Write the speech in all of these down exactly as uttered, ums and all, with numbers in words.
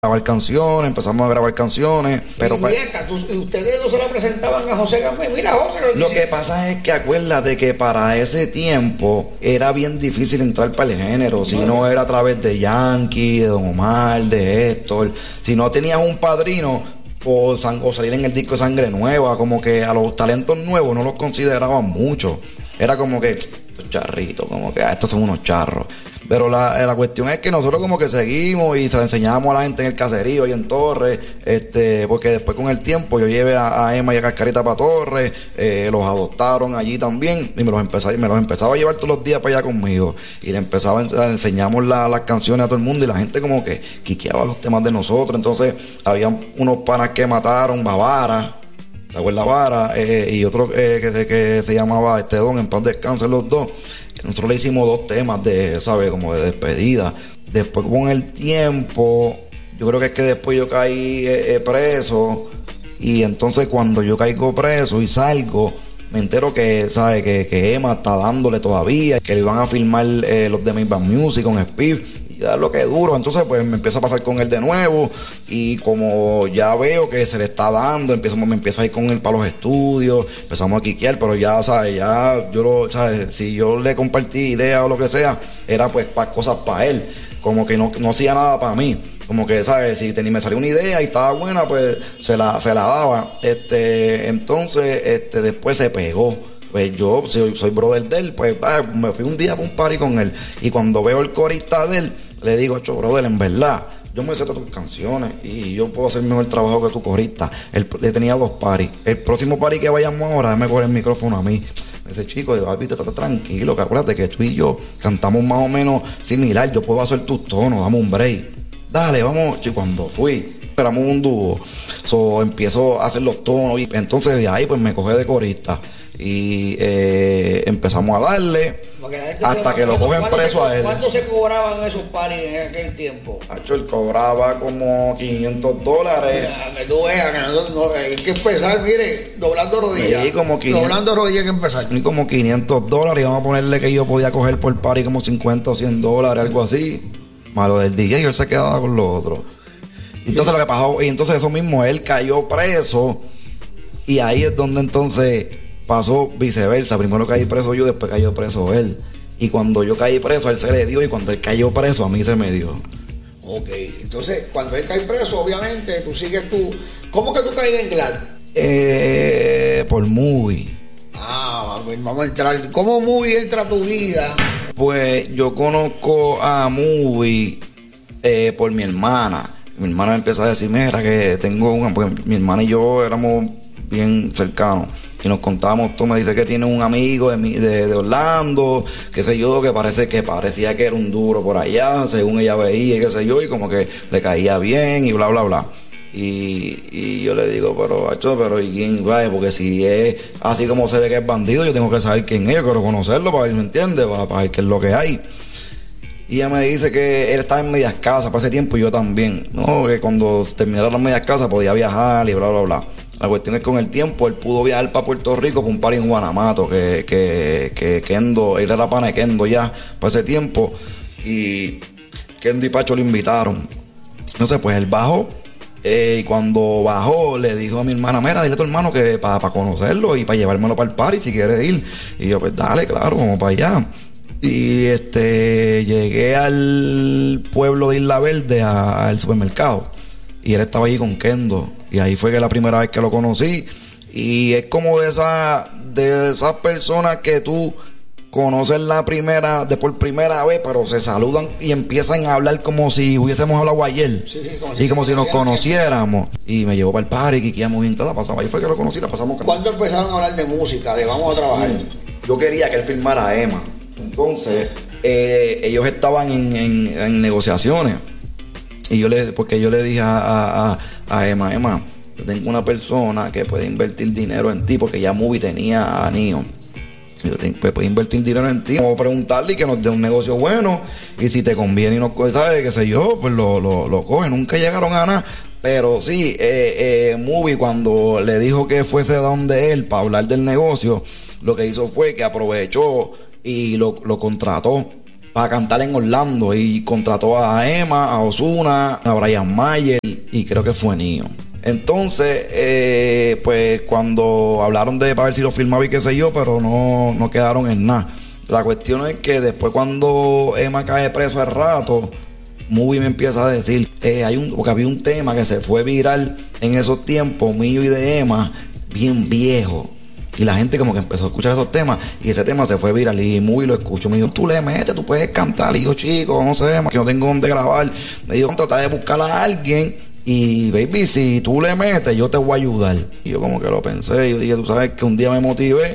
grabar canciones, empezamos a grabar canciones, pero y esta, tú, ustedes no se la presentaban a José Gamay. Mira, José, lo, lo que pasa es que acuérdate que para ese tiempo era bien difícil entrar para el género, si no era a través de Yankee, de Don Omar, de Héctor, si no tenías un padrino o, o salir en el disco de Sangre Nueva, como que a los talentos nuevos no los consideraban mucho, era como que estos charritos, como que ah, estos son unos charros. Pero la, la cuestión es que nosotros como que seguimos y se la enseñamos a la gente en el caserío y en Torres, este, porque después con el tiempo yo llevé a, a Emma y a Cascarita para Torres, eh, los adoptaron allí también y me los empezaba, me los empezaba a llevar todos los días para allá conmigo y le empezaba a enseñamos la, las canciones a todo el mundo y la gente como que quiqueaba los temas de nosotros. Entonces había unos panas que mataron, Bavara, ¿te acuerdas? Vara, eh, y otro eh, que, que se llamaba este Don, en paz descanse los dos. Nosotros le hicimos dos temas de, ¿sabes? Como de despedida. Después con el tiempo, yo creo que es que después yo caí eh, eh, preso. Y entonces cuando yo caigo preso y salgo, me entero que, ¿sabes? Que, que Emma está dándole todavía, que le iban a filmar eh, los de Maybach Music con Spiff. Ya lo que es duro, entonces pues me empiezo a pasar con él de nuevo y como ya veo que se le está dando, empiezo, me empiezo a ir con él para los estudios, empezamos a quiquear, pero ya, ¿sabes? Ya yo lo, ¿sabes? Si yo le compartí ideas o lo que sea, era pues para cosas para él, como que no, no hacía nada para mí, como que, ¿sabes? Si tenía, me salió una idea y estaba buena, pues se la, se la daba, este, entonces, este, después se pegó. Pues yo soy, soy brother de él, pues ah, me fui un día para un party con él y cuando veo el corista de él, le digo, cho, brother, en verdad, yo me sé todas tus canciones y yo puedo hacer mejor trabajo que tu corista. Él, él tenía dos paris. El próximo party que vayamos ahora, déjame coger el micrófono a mí. Me dice, chico, yo, viste, está tranquilo, que acuérdate que tú y yo cantamos más o menos similar. Yo puedo hacer tus tonos, dame un break. Dale, vamos. Chico, cuando fui, éramos un dúo. So, empiezo a hacer los tonos y entonces de ahí pues me cogí de corista. Y eh, empezamos a darle hasta que lo cogen preso a él. ¿Cuánto se cobraban esos paris en aquel tiempo? Hacho, él cobraba como quinientos dólares. Que tú veas, que no, no, hay que empezar, mire, doblando rodillas. Sí, como quinientos, doblando rodillas hay que empezar. Y como quinientos dólares, y vamos a ponerle que yo podía coger por pari como cincuenta o cien dólares, algo así. Malo del D J, y él se quedaba con los otros. Entonces sí. Lo que pasó, y entonces eso mismo, él cayó preso, y ahí es donde entonces pasó viceversa. Primero caí preso yo, después cayó preso él. Y cuando yo caí preso, a él se le dio. Y cuando él cayó preso, a mí se me dio. Ok, entonces cuando él cae preso, obviamente, tú sigues tú. ¿Cómo que tú caes en Glad? Eh, por Movie. Ah, vamos a entrar. ¿Cómo Movie entra a tu vida? Pues yo conozco a Movie eh, por mi hermana. Mi hermana me empezó a decir, mira, que tengo una. Porque mi hermana y yo éramos bien cercanos. Y nos contábamos, tú me dice que tiene un amigo de, de, de Orlando, qué sé yo, que parece que parecía que era un duro por allá, según ella veía, y qué sé yo, y como que le caía bien y bla, bla, bla. Y, y yo le digo, pero, acho, pero ¿y quién va? Porque si es así como se ve que es bandido, yo tengo que saber quién es, yo quiero conocerlo para ver, ¿me entiendes? Para, para ver qué es lo que hay. Y ella me dice que él estaba en medias casas para ese tiempo y yo también, ¿no? Que cuando terminara las medias casas podía viajar y bla, bla, bla. La cuestión es que con el tiempo él pudo viajar para Puerto Rico para un party en Guanamato, que, que, que Kendo, él era pana de Kendo ya para ese tiempo, y Kendo y Pacho lo invitaron. Entonces pues él bajó, eh, y cuando bajó le dijo a mi hermana, mira, dile a tu hermano que para pa conocerlo y para llevármelo para el party si quiere ir. Y yo, pues dale, claro, vamos para allá. Y este llegué al pueblo de Isla Verde, a, al supermercado, y él estaba allí con Kendo. Y ahí fue que la primera vez que lo conocí. Y es como de esa, de esas personas que tú conoces la primera, de por primera vez, pero se saludan y empiezan a hablar como si hubiésemos hablado ayer. Sí, sí, como y si como si nos conociéramos. Y me llevó para el party y quiqueamos bien, la pasamos. Ahí fue que lo conocí, la pasamos. ¿Cuándo empezaron a hablar de música? De vamos a trabajar. Yo quería que él firmara a Emma. Entonces, eh, ellos estaban en, en, en negociaciones. Y yo le, porque yo le dije a, a, a Emma, Emma, yo tengo una persona que puede invertir dinero en ti, porque ya Movie tenía a Nio. Yo tengo, pues, puede invertir dinero en ti. Vamos a preguntarle y que nos dé un negocio bueno. Y si te conviene y nos coge, ¿sabes? Qué sé yo, pues lo, lo, lo coge. Nunca llegaron a nada. Pero sí, eh, eh, Movie, cuando le dijo que fuese donde él para hablar del negocio, lo que hizo fue que aprovechó y lo, lo contrató. para cantar en Orlando y contrató a Emma, a Ozuna, a Brian Mayer y creo que fue Nio. Entonces, eh, pues cuando hablaron de para ver si lo filmaba y qué sé yo, pero no, no quedaron en nada. La cuestión es que después cuando Emma cae preso al rato, Movie me empieza a decir, eh, hay un, porque había un tema que se fue viral en esos tiempos, mío y de Emma, bien viejo. Y la gente como que empezó a escuchar esos temas y ese tema se fue viral y Movie lo escuchó. Me dijo, tú le metes, tú puedes cantar. Y yo, chico, no sé, que no tengo dónde grabar. Me dijo, trata de buscar a alguien y, baby, si tú le metes, yo te voy a ayudar. Y yo como que lo pensé. Yo dije, tú sabes que un día me motivé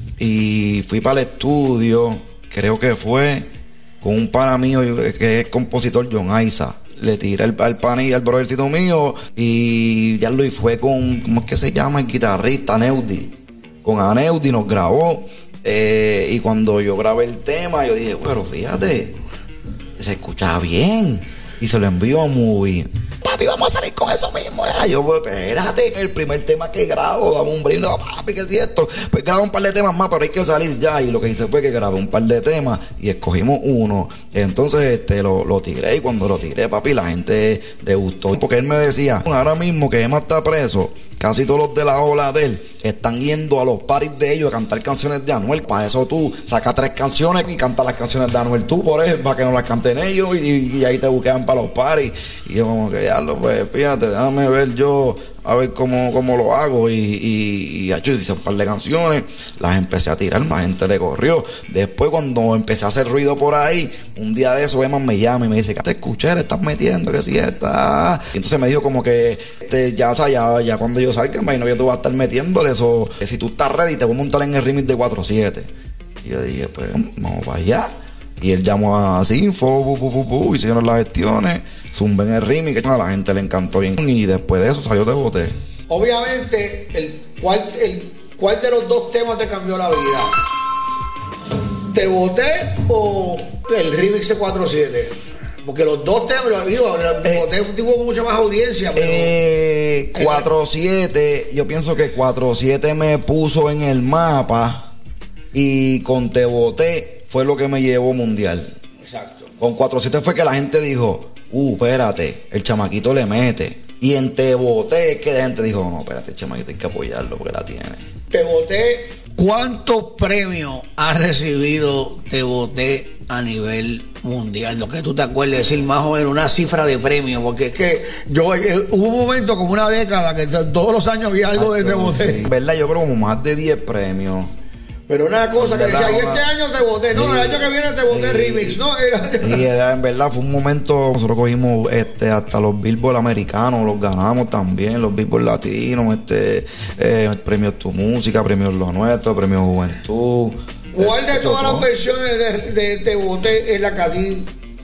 y fui para el estudio, creo que fue con un pana mío que es compositor, John Isaac. Le tiré al, al pan y al brothercito mío y ya lo y fue con, ¿cómo es que se llama? El guitarrista, Neudi. Con Aneudi nos grabó eh, y cuando yo grabé el tema yo dije, bueno, fíjate, se escuchaba bien y se lo envió a Movie. Papi, vamos a salir con eso mismo. Ya. Yo, pues, espérate, el primer tema que grabo, damos un brindis, papi, ¿qué es esto? Pues grabo un par de temas más, pero hay que salir ya. Y lo que hice fue que grabé un par de temas y escogimos uno. Entonces, este, lo, lo tiré y cuando lo tiré, papi, la gente le gustó. Porque él me decía, ahora mismo que Emma está preso, casi todos los de la ola de él están yendo a los parties de ellos a cantar canciones de Anuel. Para eso tú sacas tres canciones y cantas las canciones de Anuel tú, por eso, para que no las canten ellos y, y ahí te buscan para los parties. Y yo como que ya lo, pues fíjate, déjame ver yo, a ver cómo, cómo lo hago. Y, y, y hecho, hice un par de canciones, las empecé a tirar, más gente le corrió. Después cuando empecé a hacer ruido por ahí, un día de eso Emma me llama y me dice, ¿qué te escuché? ¿Le estás metiendo? Que si está. Y entonces me dijo como que este, ya, o sea, ya, ya cuando yo salga, imagino que tú vas a estar metiéndole eso. Que si tú estás ready, te voy a montar en el remix de cuatro siete. Y yo dije, pues vamos para allá. Y él llamó a Sinfo, pu, pu, pu, pu, hicieron las gestiones, zumben el remix, que a la gente le encantó bien. Y después de eso salió Te Boté. Obviamente, el cuál, el, ¿cuál de los dos temas te cambió la vida? ¿Te Boté o el remix de cuatro siete? Porque los dos temas, lo digo, Te Boté tuvo mucha más audiencia. Pero eh, cuatro siete, yo pienso que cuatro siete me puso en el mapa y con Te Boté fue lo que me llevó mundial. Exacto. Con cuatro siete fue que la gente dijo, uh, espérate, el chamaquito le mete. Y en Te Boté es que la gente dijo, no, espérate, el chamaquito hay que apoyarlo porque la tiene. Te Boté, ¿cuántos premios ha recibido Te Boté a nivel mundial? Lo que tú te acuerdes, decir más o menos una cifra de premios, porque es que yo eh, hubo un momento como una década que t- todos los años había algo ah, de Te Boté. Sí, verdad, yo creo como más de diez premios. Pero una cosa que decía, y este año Te Boté, no, el año que viene Te Boté remix, ¿no? Y era, en verdad, fue un momento, nosotros cogimos este hasta los Billboard americanos, los ganamos también, los Billboard latinos, este, eh, premios Tu Música, premios Lo Nuestro, premios Juventud. ¿Cuál de todas las versiones de, de Te Boté es la que a ti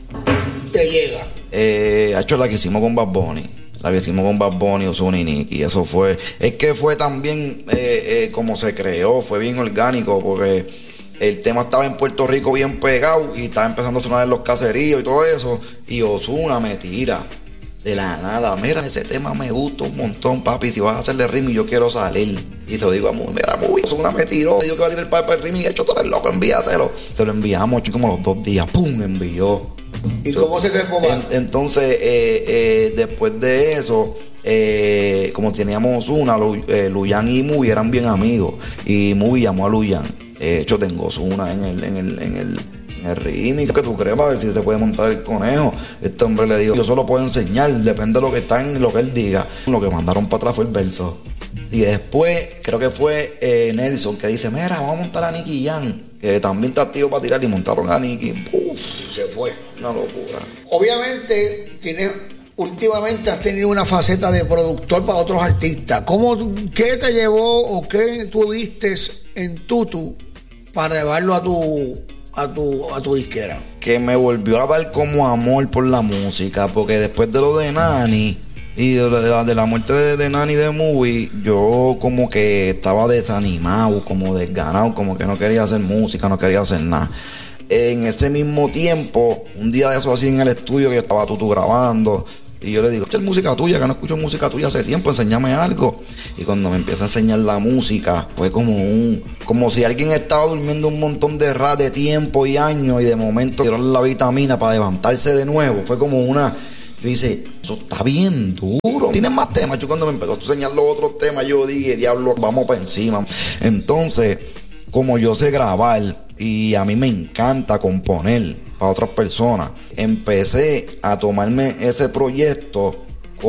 te llega? Eh, ha hecho la que hicimos con Bad Bunny. La que hicimos con Bad Bunny, Ozuna y Nicky. Eso fue. Es que fue también eh, eh, como se creó, fue bien orgánico, porque el tema estaba en Puerto Rico bien pegado y estaba empezando a sonar en los caseríos y todo eso. Y Ozuna me tira de la nada. Mira, ese tema me gusta un montón, papi. Si vas a hacerle ritmo, yo quiero salir. Y te lo digo a Muy, mira, Muy, Ozuna me tiró. Dijo que va a tirar el papel el ritmo y he hecho todo el loco, envíaselo. Se lo enviamos, como los dos días. ¡Pum! Envió. ¿Y so, cómo se te enfocó? En, entonces, eh, eh, después de eso, eh, como teníamos una, Lu, eh, Luyan y Movie eran bien amigos. Y Movie llamó a Luyan. De hecho, tengo una en el, en el, en el, en el remix. ¿Qué tú crees? Para ver si te puede montar el conejo. Este hombre le dijo, yo solo puedo enseñar, depende de lo que está en lo que él diga. Lo que mandaron para atrás fue el verso. Y después, creo que fue eh, Nelson que dice, mira, vamos a montar a Nicky Jam, que también está activo para tirar, y montaron a Nicky. Uf, se fue. Una locura. Obviamente, tienes, últimamente has tenido una faceta de productor para otros artistas. ¿Cómo, qué te llevó o qué tú viste en Tutu para llevarlo a tu, a tu, a tu disquera? Que me volvió a dar como amor por la música, porque después de lo de Nani y de la, de la muerte de, de Nani de Movie, yo como que estaba desanimado, como desganado, como que no quería hacer música, no quería hacer nada. En ese mismo tiempo, un día de eso así en el estudio que yo estaba Tutu grabando, Y yo le digo, escucha música tuya, que no escucho música tuya hace tiempo, enséñame algo. Y cuando me empieza a enseñar la música, fue como un, como si alguien estaba durmiendo un montón de ras de tiempo y años y de momento dieron la vitamina para levantarse de nuevo. Fue como una, yo dice, eso está bien duro. Tienes más temas. Yo cuando me empezó a enseñar los otros temas, yo dije, diablo, vamos para encima. Entonces, como yo sé grabar y a mí me encanta componer para otras personas, empecé a tomarme ese proyecto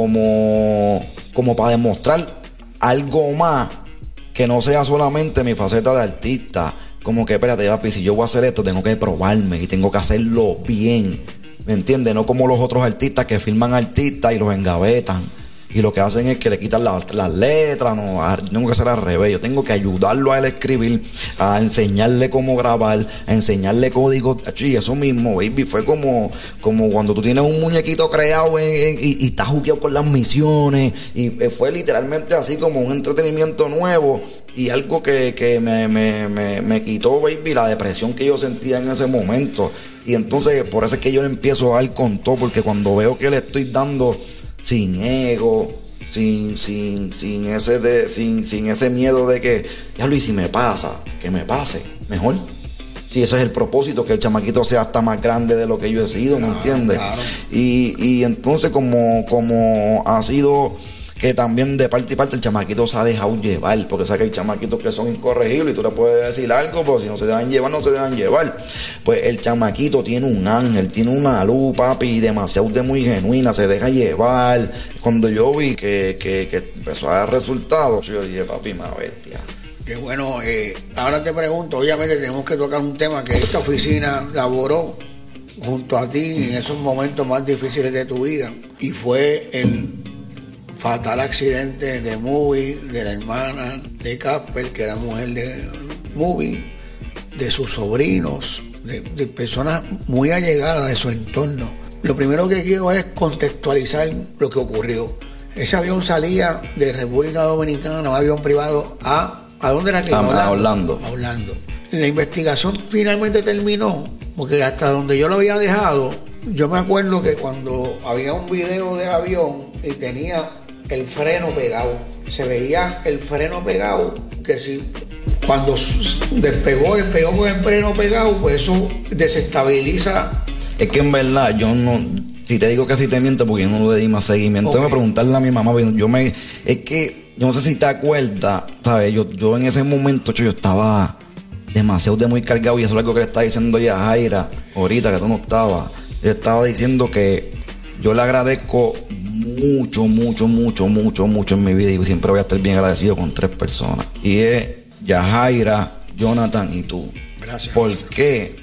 como, como para demostrar algo más que no sea solamente mi faceta de artista. Como que, espérate, papi, si yo voy a hacer esto, tengo que probarme y tengo que hacerlo bien. ¿Me entiendes? No como los otros artistas que filman artistas y los engavetan. Y lo que hacen es que le quitan las la letras. No, tengo que hacer al revés. Yo tengo que ayudarlo a él a escribir, a enseñarle cómo grabar, a enseñarle código. Y eso mismo, baby, fue como, como cuando tú tienes un muñequito creado en, en, y, y estás jugueado con las misiones. Y fue literalmente así como un entretenimiento nuevo. Y algo que, que me, me, me, me quitó, baby, la depresión que yo sentía en ese momento. Y entonces, por eso es que yo le empiezo a dar con todo, porque cuando veo que le estoy dando sin ego, sin, sin, sin ese de, sin, sin ese miedo de que, ya Luis, si me pasa, que me pase, mejor. Si ese es el propósito, que el chamaquito sea hasta más grande de lo que yo he sido, ¿me entiendes? Claro. Y, y entonces como, como ha sido que también de parte y parte el chamaquito se ha dejado llevar, porque sabes que hay chamaquitos que son incorregibles y tú le puedes decir algo, pero si no se dejan llevar, no se dejan llevar. Pues el chamaquito tiene un ángel, tiene una luz, papi, demasiado de muy genuina, se deja llevar. Cuando yo vi que, que, que empezó a dar resultados, yo dije, papi, más bestia. Qué bueno, eh, ahora te pregunto, obviamente tenemos que tocar un tema que esta oficina laboró junto a ti en esos momentos más difíciles de tu vida, y fue el fatal accidente de Movie, de la hermana de Casper, que era mujer de Movie, de sus sobrinos, de, de personas muy allegadas de su entorno. Lo primero que quiero es contextualizar lo que ocurrió. Ese avión salía de República Dominicana, un avión privado, a... ¿A dónde era que iba? A Orlando. A Orlando. La investigación finalmente terminó, porque hasta donde yo lo había dejado, yo me acuerdo que cuando había un video del avión y tenía el freno pegado, se veía el freno pegado, que si cuando despegó, despegó con el freno pegado, pues eso desestabiliza. Es que en verdad yo no, si te digo que sí te miento, porque yo no le di más seguimiento. Okay. Me preguntarle a mi mamá, yo me, es que yo no sé si te acuerdas, ¿sabes? Yo, yo en ese momento yo estaba demasiado de muy cargado, y eso es algo que le estaba diciendo ya a Jaira ahorita, que tú no estabas. Yo estaba diciendo que yo le agradezco mucho, mucho, mucho, mucho, mucho en mi vida, y siempre voy a estar bien agradecido con tres personas. Y es Yajaira, Jonathan y tú. Gracias. ¿Por qué?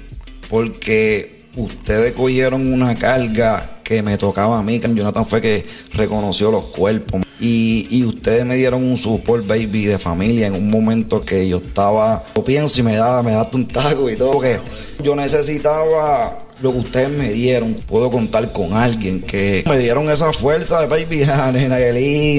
Porque ustedes cogieron una carga que me tocaba a mí. Jonathan fue que reconoció los cuerpos. Y, y ustedes me dieron un support, baby, de familia en un momento que yo estaba, yo pienso y me da, me da un taco y todo, porque yo necesitaba lo que ustedes me dieron. Puedo contar con alguien que me dieron esa fuerza, baby, ah, nena, qué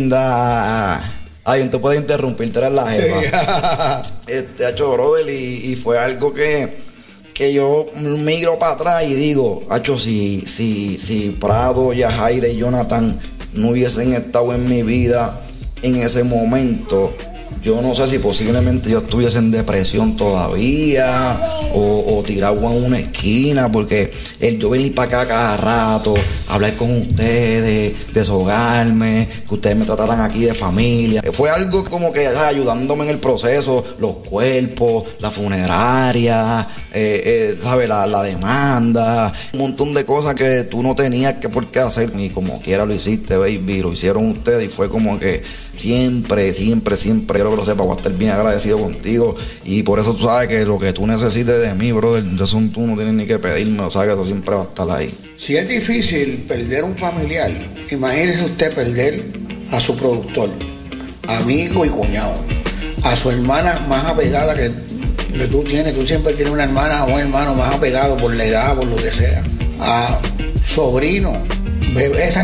linda. Ay, tú puedes interrumpir, tú eres la jefa. Este, hecho, brother, y, y fue algo que, que yo miro para atrás y digo, hacho, si, si, si Prado, Yajaira y Jonathan no hubiesen estado en mi vida en ese momento, yo no sé si posiblemente yo estuviese en depresión todavía o, o tirado en una esquina, porque el yo venir para acá cada rato, hablar con ustedes, deshogarme, que ustedes me trataran aquí de familia, fue algo como que ah, ayudándome en el proceso, los cuerpos, la funeraria, eh, eh, ¿sabes? La, la demanda, un montón de cosas que tú no tenías que por qué hacer, y como quiera lo hiciste, baby, lo hicieron ustedes, y fue como que siempre, siempre, siempre, quiero que lo sepa, voy a estar bien agradecido contigo, y por eso tú sabes que lo que tú necesites de mí, brother, de eso tú no tienes ni que pedirme, o sea que eso siempre va a estar ahí. Si es difícil perder un familiar, imagínese usted perder a su productor, amigo y cuñado, a su hermana más apegada que, que tú tienes, tú siempre tienes una hermana o un hermano más apegado por la edad, por lo que sea, a sobrino, bebé, esa,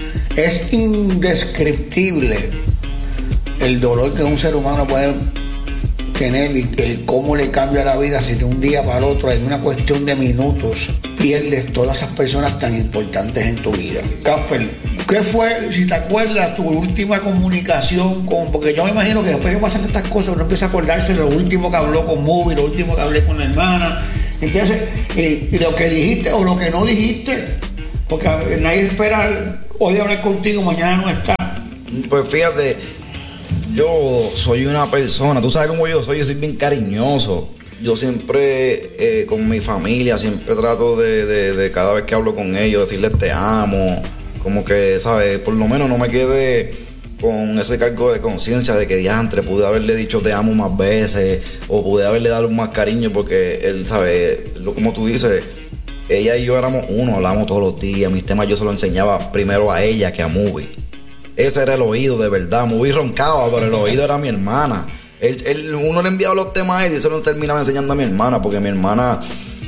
es indescriptible el dolor que un ser humano puede tener y el cómo le cambia la vida si de un día para el otro, en una cuestión de minutos, pierdes todas esas personas tan importantes en tu vida. Casper, ¿Qué fue, si te acuerdas, tu última comunicación con...? Porque yo me imagino que después que pasan estas cosas, uno empieza a acordarse de lo último que habló con Movie, lo último que hablé con la hermana. Entonces, y, y lo que dijiste o lo que no dijiste, porque nadie espera hoy hablar contigo, mañana no está. Pues fíjate, yo soy una persona, tú sabes cómo yo soy, yo soy bien cariñoso. Yo siempre, eh, con mi familia, siempre trato de, de, de cada vez que hablo con ellos, decirles te amo. Como que, ¿sabes? Por lo menos no me quede con ese cargo de conciencia de que diantre, pude haberle dicho te amo más veces, o pude haberle dado más cariño, porque él, ¿sabes? Lo, como tú dices, ella y yo éramos uno, hablábamos todos los días, mis temas yo se los enseñaba primero a ella que a Movie. Ese era el oído de verdad, Movie roncaba, pero el oído era mi hermana. Él, él, uno le enviaba los temas a él y se los terminaba enseñando a mi hermana, porque mi hermana...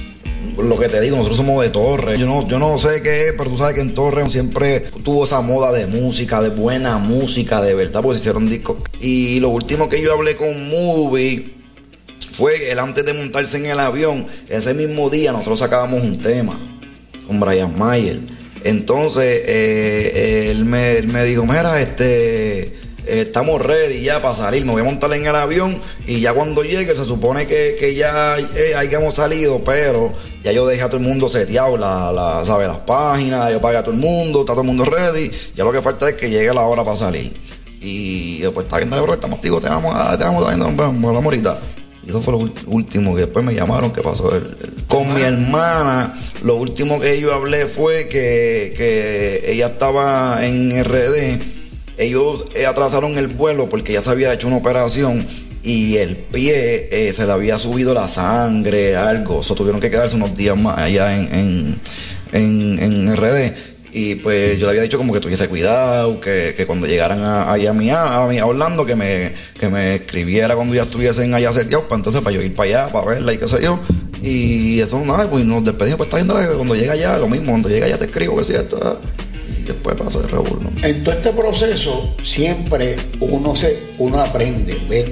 Lo que te digo, nosotros somos de Torres. Yo no, yo no sé qué es, pero tú sabes que en Torres siempre tuvo esa moda de música, de buena música, de verdad, porque se hicieron discos. Y lo último que yo hablé con Movie fue él antes de montarse en el avión. Ese mismo día nosotros sacábamos un tema con Brian Mayer. Entonces eh, él, me, él me dijo, mira, este... estamos ready ya para salir, me voy a montar en el avión y ya cuando llegue se supone que, que ya eh, hayamos salido, pero ya yo dejé a todo el mundo seteado, la, la, ¿sabes? Las páginas, yo pagué a todo el mundo, está todo el mundo ready, ya lo que falta es que llegue la hora para salir. Y después está bien, dale, bro, estamos activos, te vamos a, te vamos a, vamos a la morita. Y eso fue lo último, que después me llamaron, ¿qué pasó? El, el, con mi hermana, lo último que yo hablé fue que, que ella estaba en R D. Ellos eh, atrasaron el vuelo porque ya se había hecho una operación y el pie eh, se le había subido la sangre, algo. So, tuvieron que quedarse unos días más allá en, en, en, en R D. Y pues yo le había dicho como que tuviese cuidado, que, que cuando llegaran a, allá a, mi, a, mi, a Orlando, que me, que me escribiera cuando ya estuviesen allá seteados, para entonces para yo ir para allá, para verla y qué sé yo. Y eso nada, pues nos despedimos, pues está bien, dale, cuando llega allá, lo mismo, cuando llega allá te escribo, que es cierto. Después pasa el revuelo. En todo este proceso siempre uno se uno aprende, ¿ves?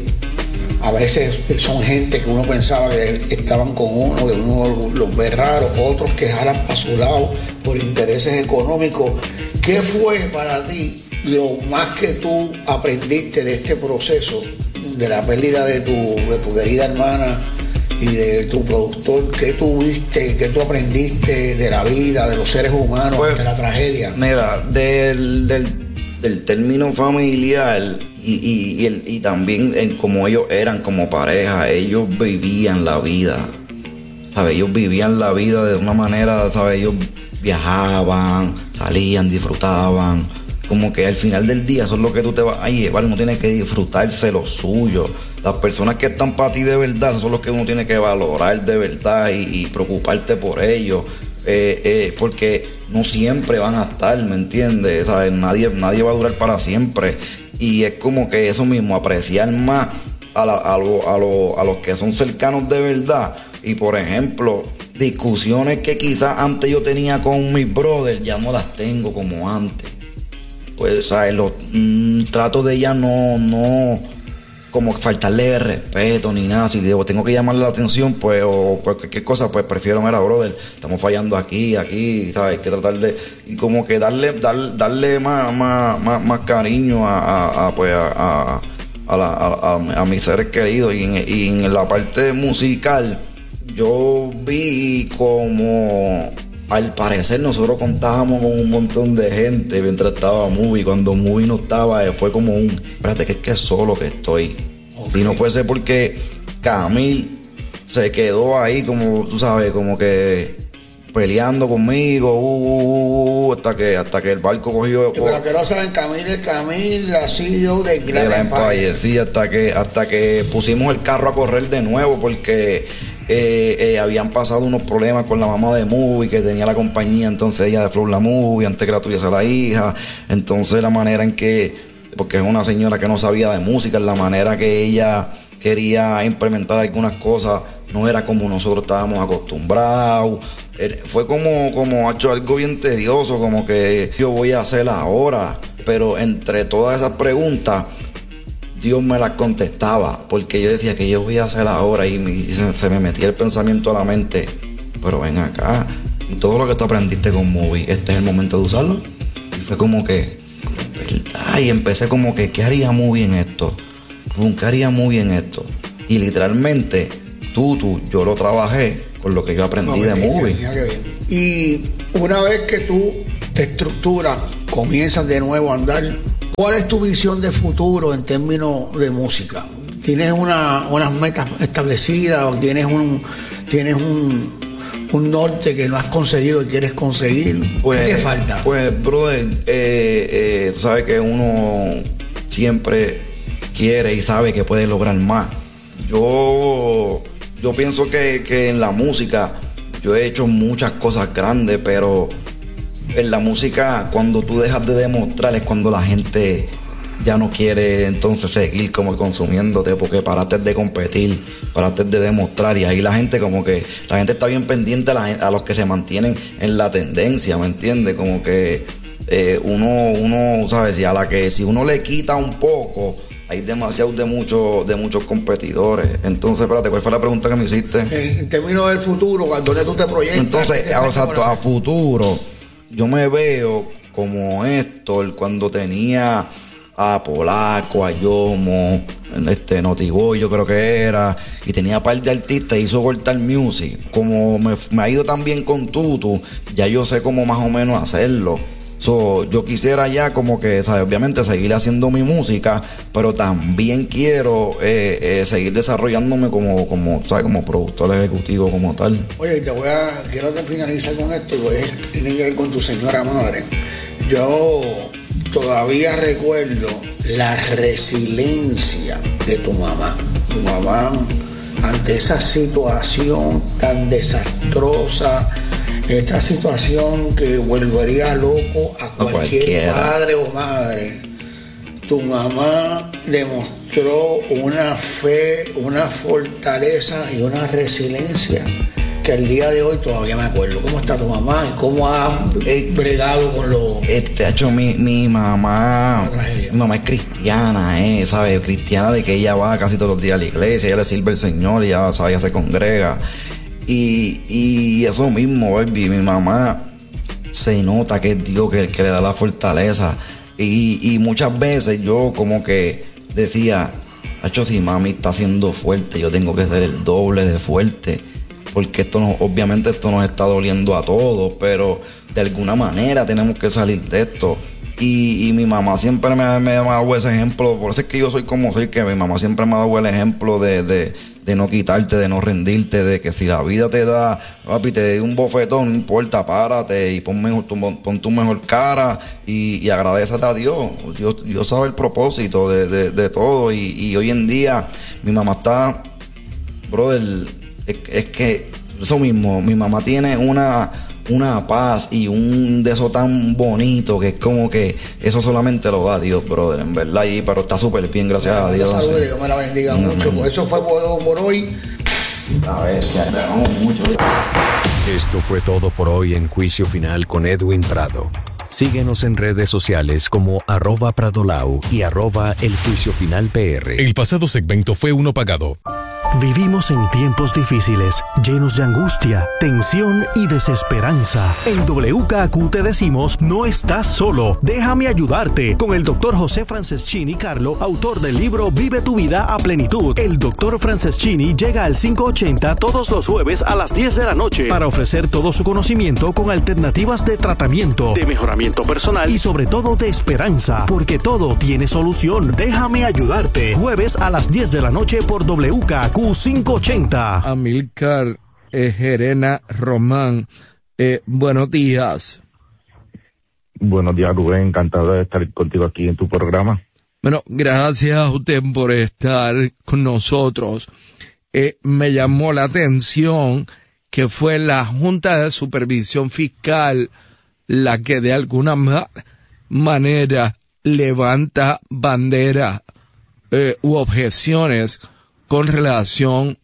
A veces son gente que uno pensaba que estaban con uno, que uno los ve raros, otros que jalan para su lado por intereses económicos. ¿Qué fue para ti lo más que tú aprendiste de este proceso, de la pérdida de tu, de tu querida hermana y de tu productor? ¿Qué tuviste, qué tú aprendiste de la vida, de los seres humanos, pues, de la tragedia? Mira, del, del, del término familiar y, y, y, el, y también en como ellos eran como pareja, ellos vivían la vida, ¿sabes? Ellos vivían la vida de una manera, ¿sabes? Ellos viajaban, salían, disfrutaban. Como que al final del día eso es lo que tú te vas a llevar, uno tiene que disfrutarse lo suyo. Las personas que están para ti de verdad, esos son los que uno tiene que valorar de verdad y, y preocuparte por ellos. Eh, eh, porque no siempre van a estar, ¿me entiendes? ¿Sabes? Nadie, nadie va a durar para siempre. Y es como que eso mismo, apreciar más a, la, a, lo, a, lo, a los que son cercanos de verdad. Y por ejemplo, discusiones que quizás antes yo tenía con mis brothers, ya no las tengo como antes. Pues, ¿sabes? Los mmm, tratos de ella no, no, como faltarle respeto ni nada. Si digo, tengo que llamarle la atención, pues, o cualquier cosa, pues prefiero, mira, brother, estamos fallando aquí, aquí, ¿sabes? Hay que tratar de, y como que darle, dar, darle más, más, más, más cariño a, a, a pues, a, a, a, la, a, a, a mis seres queridos. Y en, y en la parte musical, yo vi como... Al parecer nosotros contábamos con un montón de gente mientras estaba Movie. Cuando Movie no estaba, fue como un, espérate, que es que solo que estoy. Okay. Y no fuese porque Camil se quedó ahí como, tú sabes, como que peleando conmigo, uh, uh, uh, hasta que hasta que el barco cogió. Sí, pero que no saben, Camil es Camil, la C E O de Grand de la Empire. Empire. Sí, hasta que, hasta que pusimos el carro a correr de nuevo porque... Eh, eh, habían pasado unos problemas con la mamá de Movie, que tenía la compañía, entonces ella de Flow La Movie, antes que la tuviese la hija. Entonces la manera en que, porque es una señora que no sabía de música, la manera que ella quería implementar algunas cosas no era como nosotros estábamos acostumbrados. Fue como, como hecho algo bien tedioso, como que yo voy a hacer ahora. Pero entre todas esas preguntas, Dios me las contestaba, porque yo decía que yo voy a hacer ahora y, me, y se, se me metía el pensamiento a la mente, pero ven acá, y todo lo que tú aprendiste con Movie, este es el momento de usarlo, fue como que, ay, empecé como que, ¿qué haría muy bien esto? ¿Qué haría muy bien esto? Y literalmente, Tutu, yo lo trabajé con lo que yo aprendí no, de bien, movie. Bien, bien. Y una vez que tú te estructuras, comienzas de nuevo a andar, ¿cuál es tu visión de futuro en términos de música? ¿Tienes una, unas metas establecidas o tienes un tienes un, un norte que no has conseguido y quieres conseguir? Pues, ¿Qué te falta? Pues, brother, eh, eh, tú sabes que uno siempre quiere y sabe que puede lograr más. Yo, yo pienso que, que en la música yo he hecho muchas cosas grandes, pero en la música cuando tú dejas de demostrar es cuando la gente ya no quiere entonces seguir como consumiéndote, porque paraste de competir, paraste de demostrar, y ahí la gente como que, la gente está bien pendiente a, la, a los que se mantienen en la tendencia, ¿me entiendes? Como que eh, uno, uno, ¿sabes? Si a la que si uno le quita un poco, hay demasiados de muchos de muchos competidores. Entonces, espérate, ¿cuál fue la pregunta que me hiciste? En, en términos del futuro, ¿dónde tú te proyectas? Entonces, o sea, a futuro, yo me veo como Héctor cuando tenía a Polaco, a Yomo, este Notiboy, yo creo que era, y tenía par de artistas, hizo Cortar Music. Como me, me ha ido tan bien con Tutu, ya yo sé cómo más o menos hacerlo. So, yo quisiera ya como que, ¿sabes? Obviamente seguir haciendo mi música, pero también quiero eh, eh, seguir desarrollándome como, como, ¿sabes? Como productor ejecutivo, como tal. Oye, te voy a, quiero finalizar con esto, y voy a, tiene que ver con tu señora madre. Yo todavía recuerdo la resiliencia de tu mamá. Tu mamá, ante esa situación tan desastrosa, esta situación que volvería loco a cualquier padre o madre, tu mamá demostró una fe, una fortaleza y una resiliencia que al día de hoy todavía me acuerdo. ¿Cómo está tu mamá y cómo ha bregado con lo...? Este, hecho, mi, mi mamá, mi mamá es cristiana, eh, ¿sabes? Cristiana de que ella va casi todos los días a la iglesia, ella le sirve al Señor y ya, ¿sabes? Ella se congrega. Y, y eso mismo, baby, mi mamá se nota que es Dios que, que le da la fortaleza. Y, y muchas veces yo como que decía, hecho, si mami está siendo fuerte, yo tengo que ser el doble de fuerte. Porque esto no, obviamente esto nos está doliendo a todos, pero de alguna manera tenemos que salir de esto. Y, y mi mamá siempre me, me ha dado ese ejemplo, por eso es que yo soy como soy, que mi mamá siempre me ha dado el ejemplo de, de, de no quitarte, de no rendirte, de que si la vida te da, papi, te da un bofetón, no importa, párate y pon, mejor, tu, pon tu mejor cara y, y agradécele a Dios. Dios. Dios sabe el propósito de, de, de todo, y, y hoy en día mi mamá está, brother, es, es que eso mismo, mi mamá tiene una... una paz y un de eso tan bonito que es como que eso solamente lo da Dios, brother, en verdad. Y, pero está súper bien, gracias a Dios. Salud, sí. Dios me la bendiga no, mucho. Pues eso fue por, por hoy. A ver, ya tenemos mucho. Esto fue todo por hoy en Juicio Final con Edwin Prado. Síguenos en redes sociales como arroba Pradolau y arroba El Juicio Final P R. El pasado segmento fue uno pagado. Vivimos en tiempos difíciles, llenos de angustia, tensión y desesperanza. En W K Q te decimos, no estás solo, déjame ayudarte. Con el doctor José Franceschini Carlo, autor del libro Vive tu vida a plenitud. El doctor Franceschini llega al cinco ochenta todos los jueves a las diez de la noche para ofrecer todo su conocimiento con alternativas de tratamiento, de mejoramiento personal y sobre todo de esperanza, porque todo tiene solución. Déjame ayudarte. Jueves a las diez de la noche por W K Q cinco ochenta. Amílcar eh, Gerena Román, eh, buenos días. Buenos días, Rubén, encantado de estar contigo aquí en tu programa. Bueno, gracias a usted por estar con nosotros. Eh, me llamó la atención que fue la Junta de Supervisión Fiscal la que de alguna ma- manera levanta bandera eh, u objeciones con relación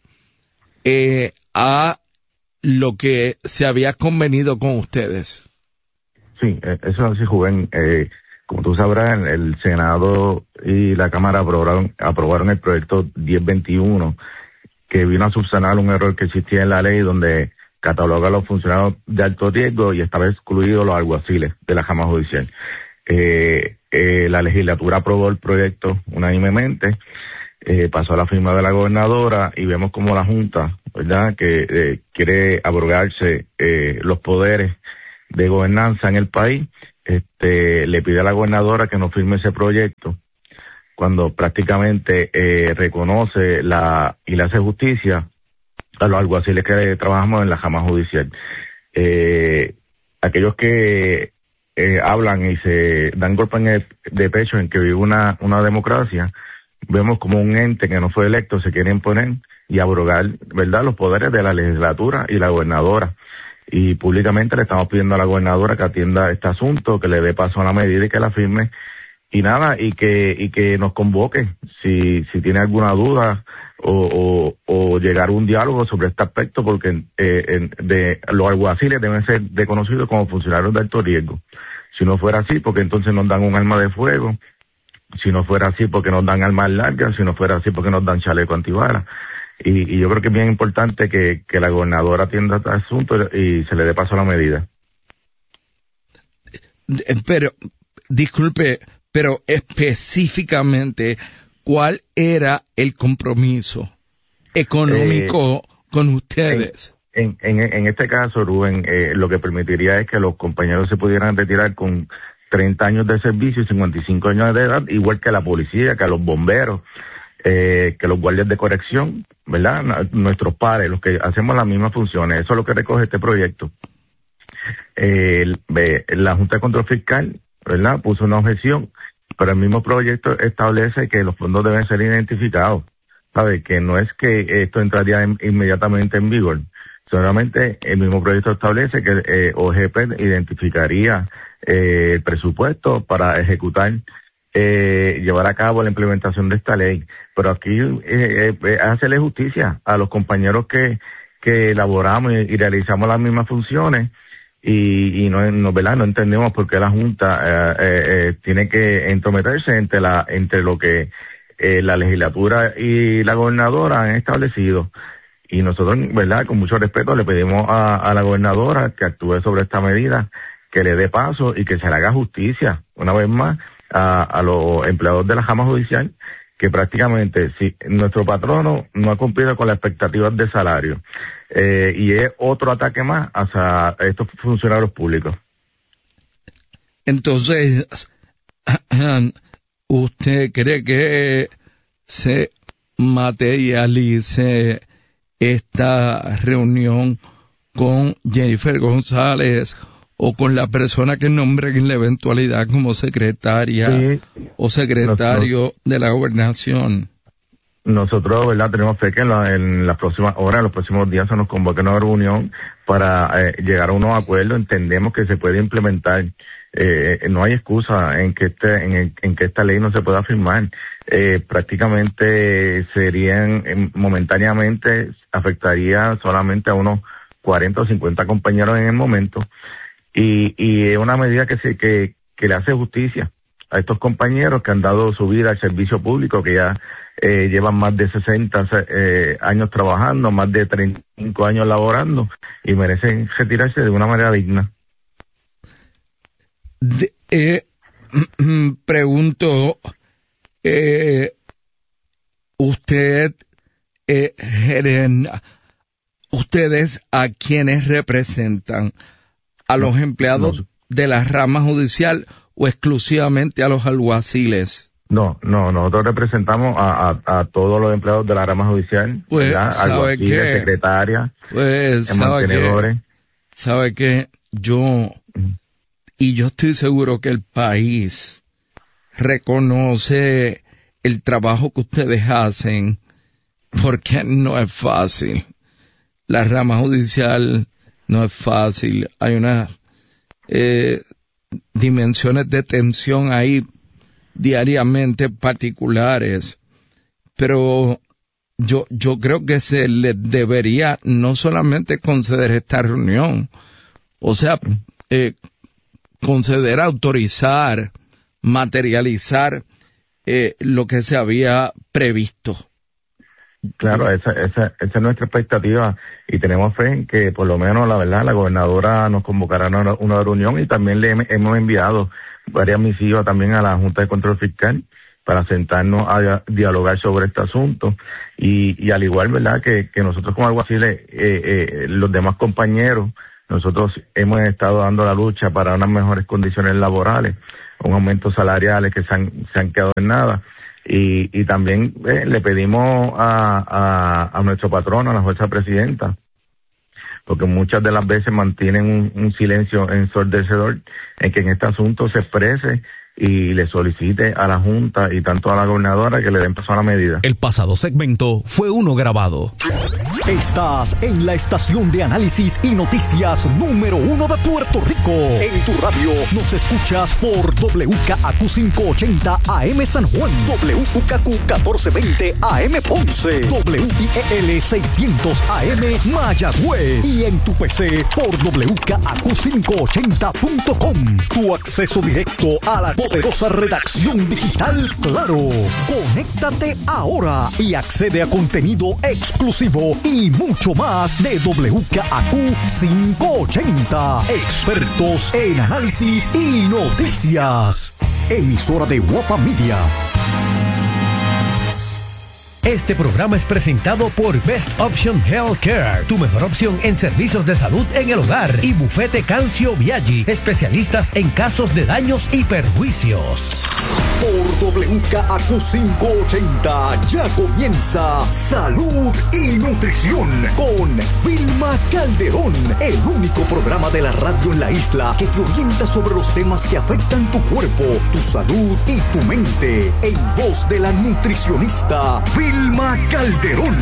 eh, a lo que se había convenido con ustedes. Sí, eso es así, Rubén. Eh, como tú sabrás, el Senado y la Cámara aprobaron, aprobaron el proyecto diez veintiuno, que vino a subsanar un error que existía en la ley donde cataloga a los funcionarios de alto riesgo y estaba excluido los alguaciles de la Cámara Judicial. Eh, eh, la legislatura aprobó el proyecto unánimemente, eh, pasó a la firma de la gobernadora y vemos como la Junta, ¿verdad?, que eh, quiere abrogarse eh, los poderes de gobernanza en el país, este, le pide a la gobernadora que no firme ese proyecto, cuando prácticamente eh, reconoce la y le hace justicia a los alguaciles que trabajamos en la rama judicial. Eh, aquellos que eh, hablan y se dan golpe en el, de pecho en que vive una, una democracia, vemos como un ente que no fue electo se quiere imponer y abrogar, ¿verdad?, los poderes de la legislatura y la gobernadora. Y públicamente le estamos pidiendo a la gobernadora que atienda este asunto, que le dé paso a la medida y que la firme. Y nada, y que y que nos convoque si si tiene alguna duda o, o, o llegar a un diálogo sobre este aspecto, porque eh, en, de los alguaciles deben ser reconocidos como funcionarios de alto riesgo. Si no fuera así, porque entonces nos dan un arma de fuego, si no fuera así, porque nos dan armas largas, si no fuera así, porque nos dan chaleco antibalas. Y, y yo creo que es bien importante que, que la gobernadora atienda este asunto y se le dé paso a la medida. Pero, disculpe, pero específicamente, ¿cuál era el compromiso económico eh, con ustedes? En, en, en este caso, Rubén, eh, lo que permitiría es que los compañeros se pudieran retirar con treinta años de servicio y cincuenta y cinco años de edad, igual que a la policía, que a los bomberos, eh, que los guardias de corrección, ¿verdad? Nuestros pares, los que hacemos las mismas funciones. Eso es lo que recoge este proyecto. Eh, la Junta de Control Fiscal, ¿verdad?, puso una objeción, pero el mismo proyecto establece que los fondos deben ser identificados, ¿sabe? Que no es que esto entraría en, inmediatamente en vigor, solamente el mismo proyecto establece que eh, O G P identificaría eh, el presupuesto para ejecutar, eh, llevar a cabo la implementación de esta ley, pero aquí eh, eh, hacerle justicia a los compañeros que, que elaboramos y, y realizamos las mismas funciones. Y, y no, no, ¿verdad?, no entendemos por qué la Junta eh, eh, tiene que entrometerse entre la entre lo que eh, la legislatura y la gobernadora han establecido. Y nosotros, ¿verdad?, con mucho respeto le pedimos a, a la gobernadora que actúe sobre esta medida, que le dé paso y que se le haga justicia, una vez más, a, a los empleados de la rama judicial, que prácticamente si nuestro patrono no ha cumplido con las expectativas de salario. Eh, y es otro ataque más hacia estos funcionarios públicos. Entonces, ¿usted cree que se materialice esta reunión con Jennifer González o con la persona que nombre en la eventualidad como secretaria sí, o secretario nosotros, de la gobernación? Nosotros, ¿verdad?, tenemos fe que en, la, en las próximas horas, en los próximos días se nos convoque una reunión para eh, llegar a unos acuerdos. Entendemos que se puede implementar. Eh, no hay excusa en que este, en, el, en que esta ley no se pueda firmar. Eh, prácticamente serían, eh, momentáneamente, afectaría solamente a unos cuarenta o cincuenta compañeros en el momento. Y, y es una medida que se, que, que le hace justicia a estos compañeros que han dado su vida al servicio público, que ya eh, llevan más de sesenta eh, años trabajando, más de treinta y cinco años laborando, y merecen retirarse de una manera digna. De, eh, pregunto, eh, usted, eh, Gerena, ustedes a quienes representan, a los empleados no, de la rama judicial o exclusivamente a los alguaciles. No, no, nosotros representamos a, a, a todos los empleados de la rama judicial, pues, alguaciles, secretarias, pues, mantenedores. Sabe que yo, y yo estoy seguro que el país reconoce el trabajo que ustedes hacen, porque no es fácil. La rama judicial no es fácil. Hay unas eh, dimensiones de tensión ahí diariamente particulares, pero yo yo creo que se les debería no solamente conceder esta reunión, o sea, eh, conceder, autorizar, materializar eh, lo que se había previsto. Claro, esa, esa, esa es nuestra expectativa y tenemos fe en que por lo menos la verdad la gobernadora nos convocará a una, una reunión y también le hemos enviado varias misivas también a la Junta de Control Fiscal para sentarnos a dialogar sobre este asunto y, y al igual, ¿verdad?, que, que nosotros como alguaciles, eh, eh, los demás compañeros, nosotros hemos estado dando la lucha para unas mejores condiciones laborales, un aumento salariales que se han, se han quedado en nada y, y también eh, le pedimos a, a, a nuestro patrono, a la jueza presidenta, porque muchas de las veces mantienen un, un silencio ensordecedor en que en este asunto se exprese y le solicite a la Junta y tanto a la gobernadora que le den paso a la medida. El pasado segmento fue uno grabado. Estás en la estación de análisis y noticias número uno de Puerto Rico. En tu radio nos escuchas por W K A Q quinientos ochenta A M San Juan, W U K Q catorce veinte A M Ponce, W I E L seiscientos A M Mayagüez y en tu P C por W K A Q quinientos ochenta punto com. Tu acceso directo a la poderosa redacción digital Claro. Conéctate ahora y accede a contenido exclusivo y mucho más de W K A Q quinientos ochenta. Expertos en análisis y noticias. Emisora de Guapa Media. Este programa es presentado por Best Option Healthcare, tu mejor opción en servicios de salud en el hogar, y Bufete Cancio Viaggi, especialistas en casos de daños y perjuicios. Por W K A Q quinientos ochenta ya comienza Salud y Nutrición con Vilma Calderón, el único programa de la radio en la isla que te orienta sobre los temas que afectan tu cuerpo, tu salud y tu mente, en voz de la nutricionista Vilma Calderón.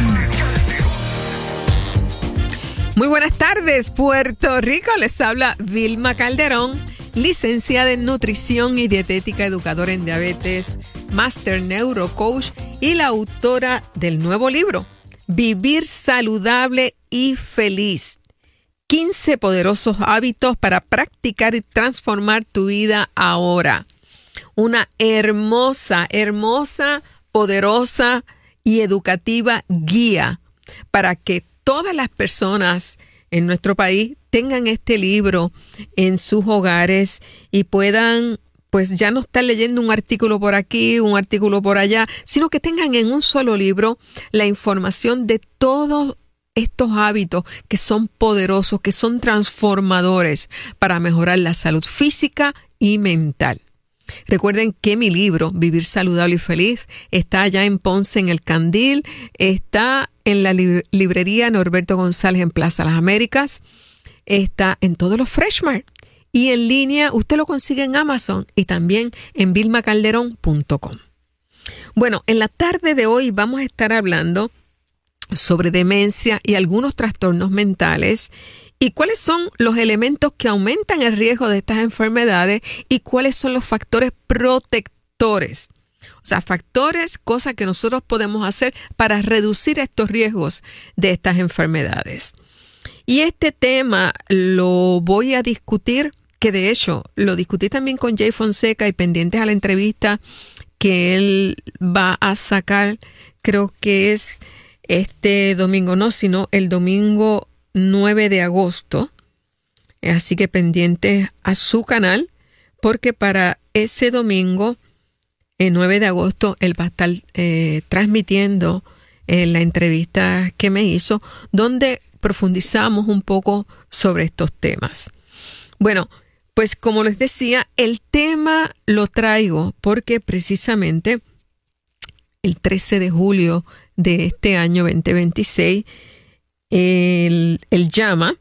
Muy buenas tardes, Puerto Rico. Les habla Vilma Calderón, licenciada en Nutrición y Dietética, educadora en diabetes, Master Neurocoach y la autora del nuevo libro, Vivir Saludable y Feliz. quince poderosos hábitos para practicar y transformar tu vida ahora. Una hermosa, hermosa, poderosa y educativa guía para que todas las personas en nuestro país tengan este libro en sus hogares y puedan, pues ya no estar leyendo un artículo por aquí, un artículo por allá, sino que tengan en un solo libro la información de todos estos hábitos que son poderosos, que son transformadores para mejorar la salud física y mental. Recuerden que mi libro, Vivir Saludable y Feliz, está allá en Ponce, en el Candil, está en la lib- librería Norberto González en Plaza Las Américas, está en todos los Freshmart y en línea usted lo consigue en Amazon y también en vilma calderón punto com. Bueno, en la tarde de hoy vamos a estar hablando sobre demencia y algunos trastornos mentales y cuáles son los elementos que aumentan el riesgo de estas enfermedades y cuáles son los factores protectores. O sea, factores, cosas que nosotros podemos hacer para reducir estos riesgos de estas enfermedades. Y este tema lo voy a discutir, que de hecho lo discutí también con Jay Fonseca y pendientes a la entrevista que él va a sacar, creo que es este domingo, no, sino el domingo nueve de agosto. Así que pendientes a su canal, porque para ese domingo, el nueve de agosto, él va a estar eh, transmitiendo eh, la entrevista que me hizo, donde profundizamos un poco sobre estos temas. Bueno, pues como les decía, el tema lo traigo porque precisamente el trece de julio de este año veinte veintiséis, el, el JAMA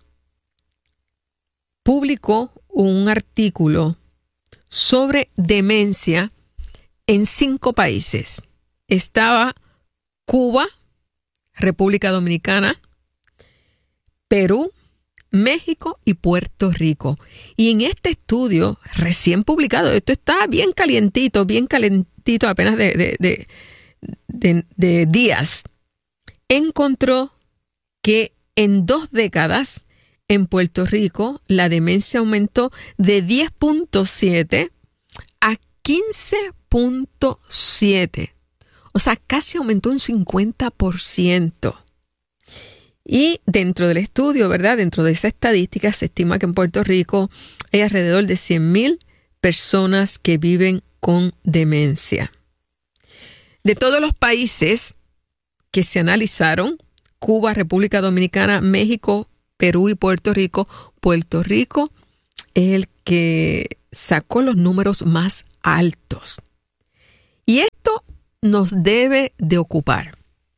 publicó un artículo sobre demencia en cinco países. Estaba Cuba, República Dominicana, Perú, México y Puerto Rico. Y en este estudio recién publicado, esto está bien calientito, bien calentito, apenas de, de, de, de, de días, encontró que en dos décadas en Puerto Rico la demencia aumentó de diez punto siete a quince punto siete. O sea, casi aumentó un cincuenta por ciento. Y dentro del estudio, ¿verdad? Dentro de esa estadística se estima que en Puerto Rico hay alrededor de cien mil personas que viven con demencia. De todos los países que se analizaron, Cuba, República Dominicana, México, Perú y Puerto Rico, Puerto Rico es el que sacó los números más altos. Y esto nos debe de ocupar.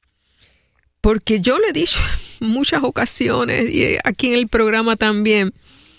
Porque yo le he dicho en muchas ocasiones, y aquí en el programa también,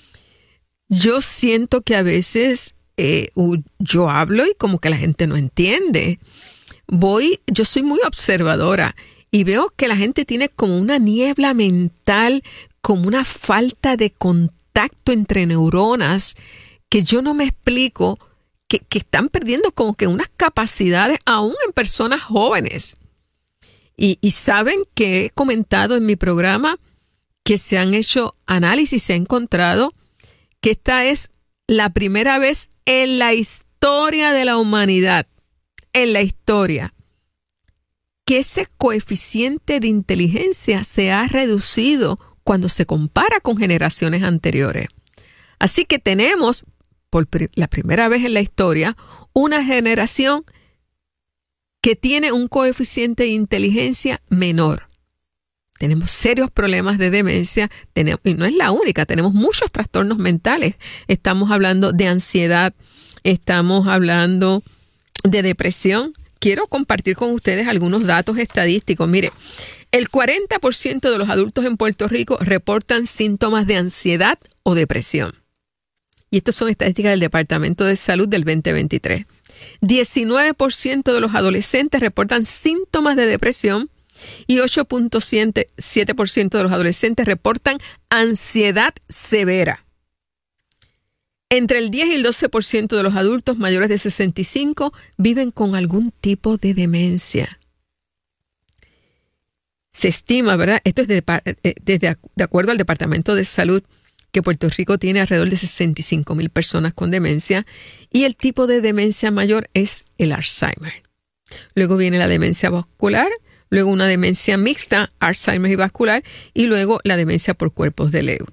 yo siento que a veces eh, yo hablo y como que la gente no entiende. Voy, yo soy muy observadora y veo que la gente tiene como una niebla mental, como una falta de contacto entre neuronas, que yo no me explico, que, que están perdiendo como que unas capacidades aún en personas jóvenes. Y, y saben que he comentado en mi programa que se han hecho análisis, se ha encontrado que esta es la primera vez en la historia de la humanidad, en la historia, que ese coeficiente de inteligencia se ha reducido cuando se compara con generaciones anteriores. Así que tenemos, por la primera vez en la historia, una generación que tiene un coeficiente de inteligencia menor. Tenemos serios problemas de demencia, tenemos, y no es la única, tenemos muchos trastornos mentales. Estamos hablando de ansiedad, estamos hablando de depresión. Quiero compartir con ustedes algunos datos estadísticos. Mire, el cuarenta por ciento de los adultos en Puerto Rico reportan síntomas de ansiedad o depresión. Y estas son estadísticas del Departamento de Salud del veinte veintitrés. diecinueve por ciento de los adolescentes reportan síntomas de depresión y ocho punto siete por ciento de los adolescentes reportan ansiedad severa. Entre el diez y el doce por ciento de los adultos mayores de sesenta y cinco viven con algún tipo de demencia. Se estima, ¿verdad? Esto es de, de, de, de acuerdo al Departamento de Salud, que Puerto Rico tiene alrededor de sesenta y cinco mil personas con demencia y el tipo de demencia mayor es el Alzheimer. Luego viene la demencia vascular, luego una demencia mixta, Alzheimer y vascular, y luego la demencia por cuerpos de Lewy.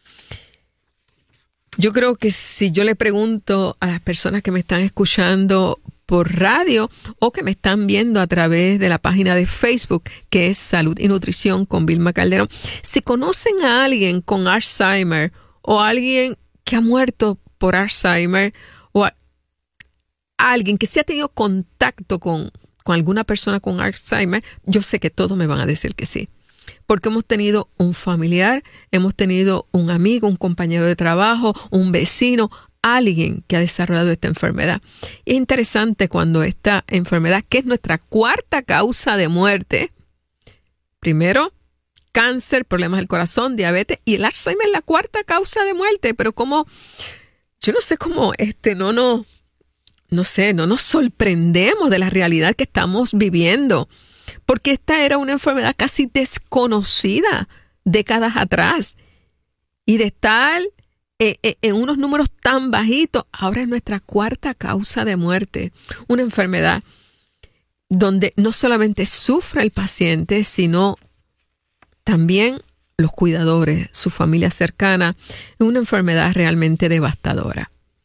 Yo creo que si yo le pregunto a las personas que me están escuchando por radio o que me están viendo a través de la página de Facebook, que es Salud y Nutrición con Vilma Calderón, si conocen a alguien con Alzheimer o a alguien que ha muerto por Alzheimer o a alguien que se ha tenido contacto con, con alguna persona con Alzheimer, yo sé que todos me van a decir que sí. Porque hemos tenido un familiar, hemos tenido un amigo, un compañero de trabajo, un vecino, alguien que ha desarrollado esta enfermedad. Es interesante cuando esta enfermedad, que es nuestra cuarta causa de muerte, primero, cáncer, problemas del corazón, diabetes, y el Alzheimer es la cuarta causa de muerte, pero como, yo no sé cómo, este, no, no, no sé, no nos sorprendemos de la realidad que estamos viviendo, porque esta era una enfermedad casi desconocida décadas atrás, y de tal en unos números tan bajitos, ahora es nuestra cuarta causa de muerte. Una enfermedad donde no solamente sufre el paciente, sino también los cuidadores, su familia cercana. Es una enfermedad realmente devastadora.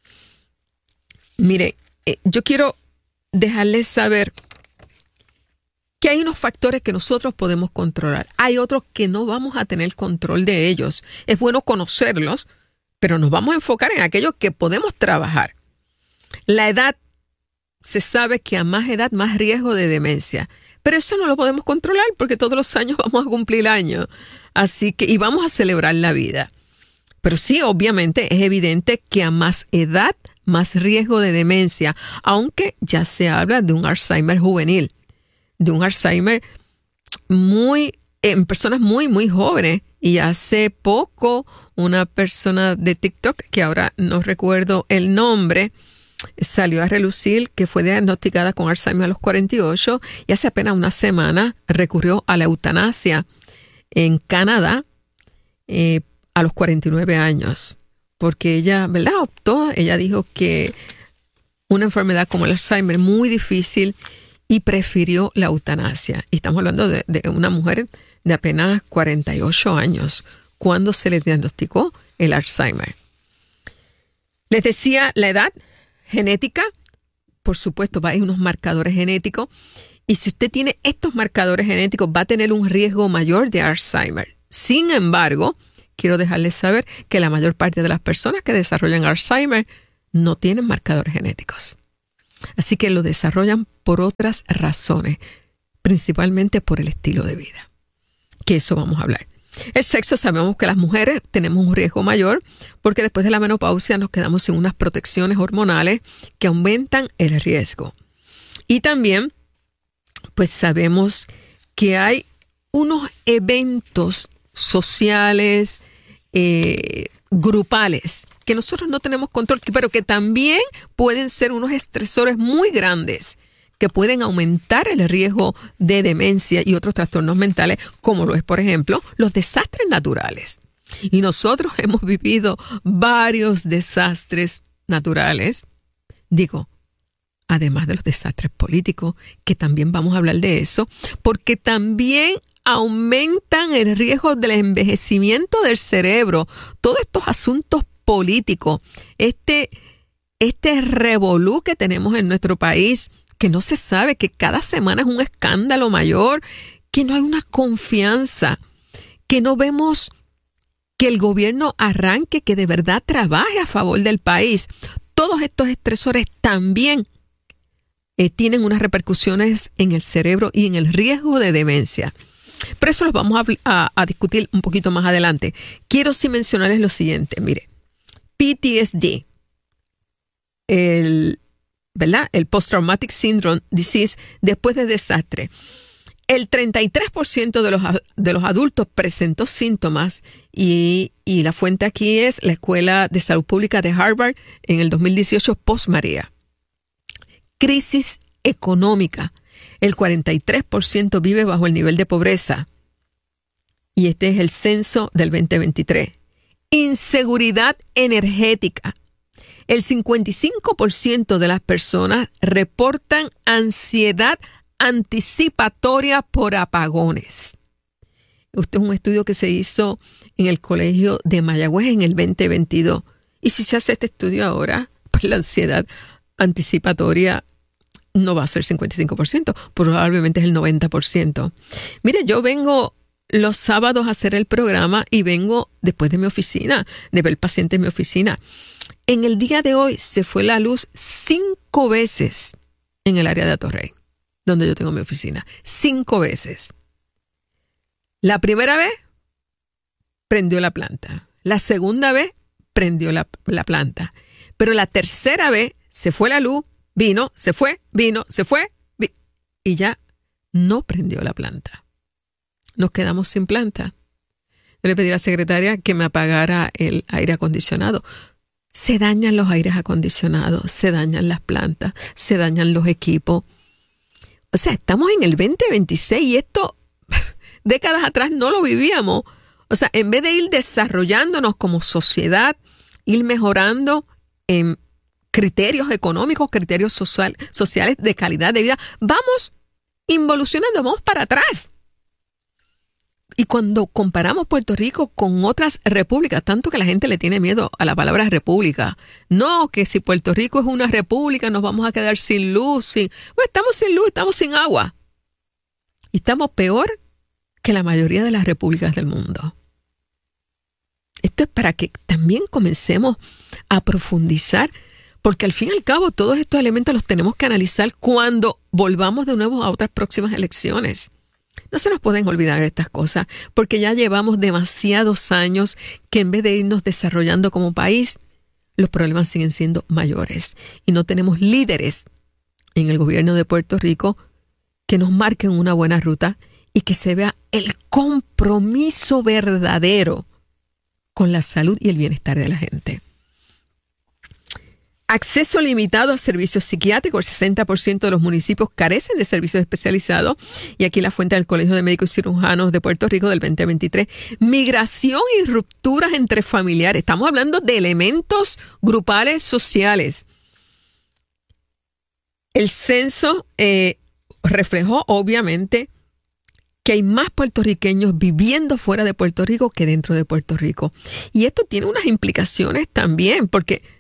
Mire, eh, yo quiero dejarles saber que hay unos factores que nosotros podemos controlar. Hay otros que no vamos a tener control de ellos. Es bueno conocerlos, pero nos vamos a enfocar en aquellos que podemos trabajar. La edad, se sabe que a más edad, más riesgo de demencia. Pero eso no lo podemos controlar porque todos los años vamos a cumplir años. Así que, y vamos a celebrar la vida. Pero sí, obviamente, es evidente que a más edad, más riesgo de demencia. Aunque ya se habla de un Alzheimer juvenil. De un Alzheimer muy, en personas muy, muy jóvenes. Y hace poco, una persona de TikTok, que ahora no recuerdo el nombre, salió a relucir que fue diagnosticada con Alzheimer a los cuarenta y ocho y hace apenas una semana recurrió a la eutanasia en Canadá eh, a los cuarenta y nueve años. Porque ella, ¿verdad? Optó, ella dijo que una enfermedad como el Alzheimer es muy difícil y prefirió la eutanasia. Y estamos hablando de, de una mujer de apenas cuarenta y ocho años, cuando se le diagnosticó el Alzheimer. Les decía la edad, genética, por supuesto, va a haber unos marcadores genéticos. Y si usted tiene estos marcadores genéticos, va a tener un riesgo mayor de Alzheimer. Sin embargo, quiero dejarles saber que la mayor parte de las personas que desarrollan Alzheimer no tienen marcadores genéticos. Así que lo desarrollan por otras razones, principalmente por el estilo de vida, que eso vamos a hablar. El sexo, sabemos que las mujeres tenemos un riesgo mayor porque después de la menopausia nos quedamos sin unas protecciones hormonales que aumentan el riesgo. Y también, pues sabemos que hay unos eventos sociales, eh, grupales, que nosotros no tenemos control, pero que también pueden ser unos estresores muy grandes que pueden aumentar el riesgo de demencia y otros trastornos mentales, como lo es, por ejemplo, los desastres naturales. Y nosotros hemos vivido varios desastres naturales, digo, además de los desastres políticos, que también vamos a hablar de eso, porque también aumentan el riesgo del envejecimiento del cerebro. Todos estos asuntos políticos, este, este revolú que tenemos en nuestro país, que no se sabe, que cada semana es un escándalo mayor, que no hay una confianza, que no vemos que el gobierno arranque, que de verdad trabaje a favor del país. Todos estos estresores también eh, tienen unas repercusiones en el cerebro y en el riesgo de demencia. Pero eso los vamos a, a, a discutir un poquito más adelante. Quiero sí mencionarles lo siguiente. Mire, P T S D, el, ¿verdad? El Post-Traumatic Syndrome Disease después de desastre. El treinta y tres por ciento de los, de los adultos presentó síntomas y, y la fuente aquí es la Escuela de Salud Pública de Harvard en el dos mil dieciocho post-María. Crisis económica. El cuarenta y tres por ciento vive bajo el nivel de pobreza. Y este es el censo del veinte veintitrés. Inseguridad energética. El cincuenta y cinco por ciento de las personas reportan ansiedad anticipatoria por apagones. Este es un estudio que se hizo en el Colegio de Mayagüez en el veinte veintidós. Y si se hace este estudio ahora, pues la ansiedad anticipatoria no va a ser cincuenta y cinco por ciento, probablemente es el noventa por ciento. Mire, yo vengo los sábados a hacer el programa y vengo después de mi oficina, de ver el paciente en mi oficina. En el día de hoy se fue la luz cinco veces en el área de Atorrey, donde yo tengo mi oficina. Cinco veces. La primera vez prendió la planta. La segunda vez prendió la, la planta. Pero la tercera vez se fue la luz, vino, se fue, vino, se fue, vi- y ya no prendió la planta. Nos quedamos sin planta. Yo le pedí a la secretaria que me apagara el aire acondicionado. Se dañan los aires acondicionados, se dañan las plantas, se dañan los equipos. O sea, estamos en el veinte veintiséis y esto décadas atrás no lo vivíamos. O sea, en vez de ir desarrollándonos como sociedad, ir mejorando en criterios económicos, criterios social, sociales de calidad de vida, vamos involucionando, vamos para atrás. Y cuando comparamos Puerto Rico con otras repúblicas, tanto que la gente le tiene miedo a la palabra república. No, que si Puerto Rico es una república nos vamos a quedar sin luz. Sin... Bueno, estamos sin luz, estamos sin agua. Y estamos peor que la mayoría de las repúblicas del mundo. Esto es para que también comencemos a profundizar, porque al fin y al cabo todos estos elementos los tenemos que analizar cuando volvamos de nuevo a otras próximas elecciones. No se nos pueden olvidar estas cosas, porque ya llevamos demasiados años que en vez de irnos desarrollando como país, los problemas siguen siendo mayores. Y no tenemos líderes en el gobierno de Puerto Rico que nos marquen una buena ruta y que se vea el compromiso verdadero con la salud y el bienestar de la gente. Acceso limitado a servicios psiquiátricos. El sesenta por ciento de los municipios carecen de servicios especializados. Y aquí la fuente del Colegio de Médicos y Cirujanos de Puerto Rico del veinte veintitrés. Migración y rupturas entre familiares. Estamos hablando de elementos grupales sociales. El censo eh, reflejó, obviamente, que hay más puertorriqueños viviendo fuera de Puerto Rico que dentro de Puerto Rico. Y esto tiene unas implicaciones también, porque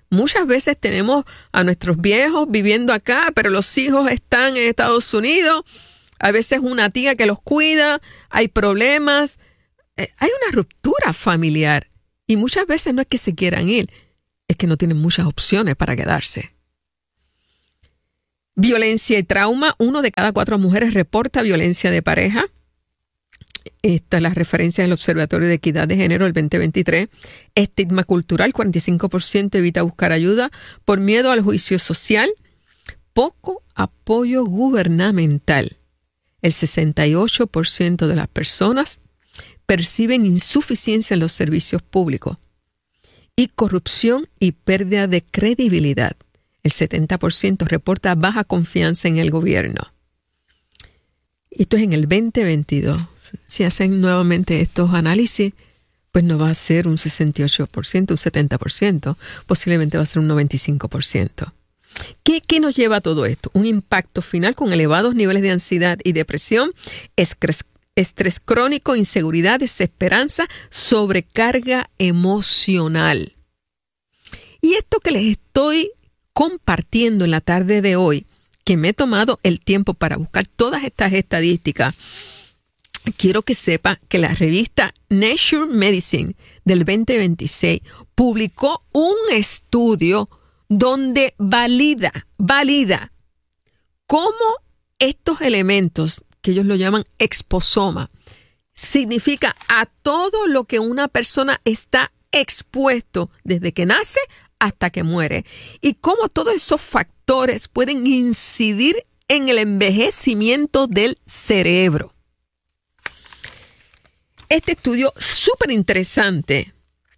Muchas veces tenemos a nuestros viejos viviendo acá, pero los hijos están en Estados Unidos. A veces una tía que los cuida, hay problemas, eh, hay una ruptura familiar. Y muchas veces no es que se quieran ir, es que no tienen muchas opciones para quedarse. Violencia y trauma. Uno de cada cuatro mujeres reporta violencia de pareja. Esta es la referencia del Observatorio de Equidad de Género del veinte veintitrés. Estigma cultural, cuarenta y cinco por ciento evita buscar ayuda por miedo al juicio social. Poco apoyo gubernamental. El sesenta y ocho por ciento de las personas perciben insuficiencia en los servicios públicos. Y corrupción y pérdida de credibilidad. El setenta por ciento reporta baja confianza en el gobierno. Esto es en el veinte veintidós. Si hacen nuevamente estos análisis, pues no va a ser un sesenta y ocho por ciento, un setenta por ciento, posiblemente va a ser un noventa y cinco por ciento. ¿Qué, qué nos lleva a todo esto? Un impacto final con elevados niveles de ansiedad y depresión, estrés, estrés crónico, inseguridad, desesperanza, sobrecarga emocional. Y esto que les estoy compartiendo en la tarde de hoy, que me he tomado el tiempo para buscar todas estas estadísticas, quiero que sepa que la revista Nature Medicine del veinte veintiséis publicó un estudio donde valida, valida cómo estos elementos, que ellos lo llaman exposoma, significa a todo lo que una persona está expuesto desde que nace hasta que muere, y cómo todos esos factores pueden incidir en el envejecimiento del cerebro. Este estudio súper interesante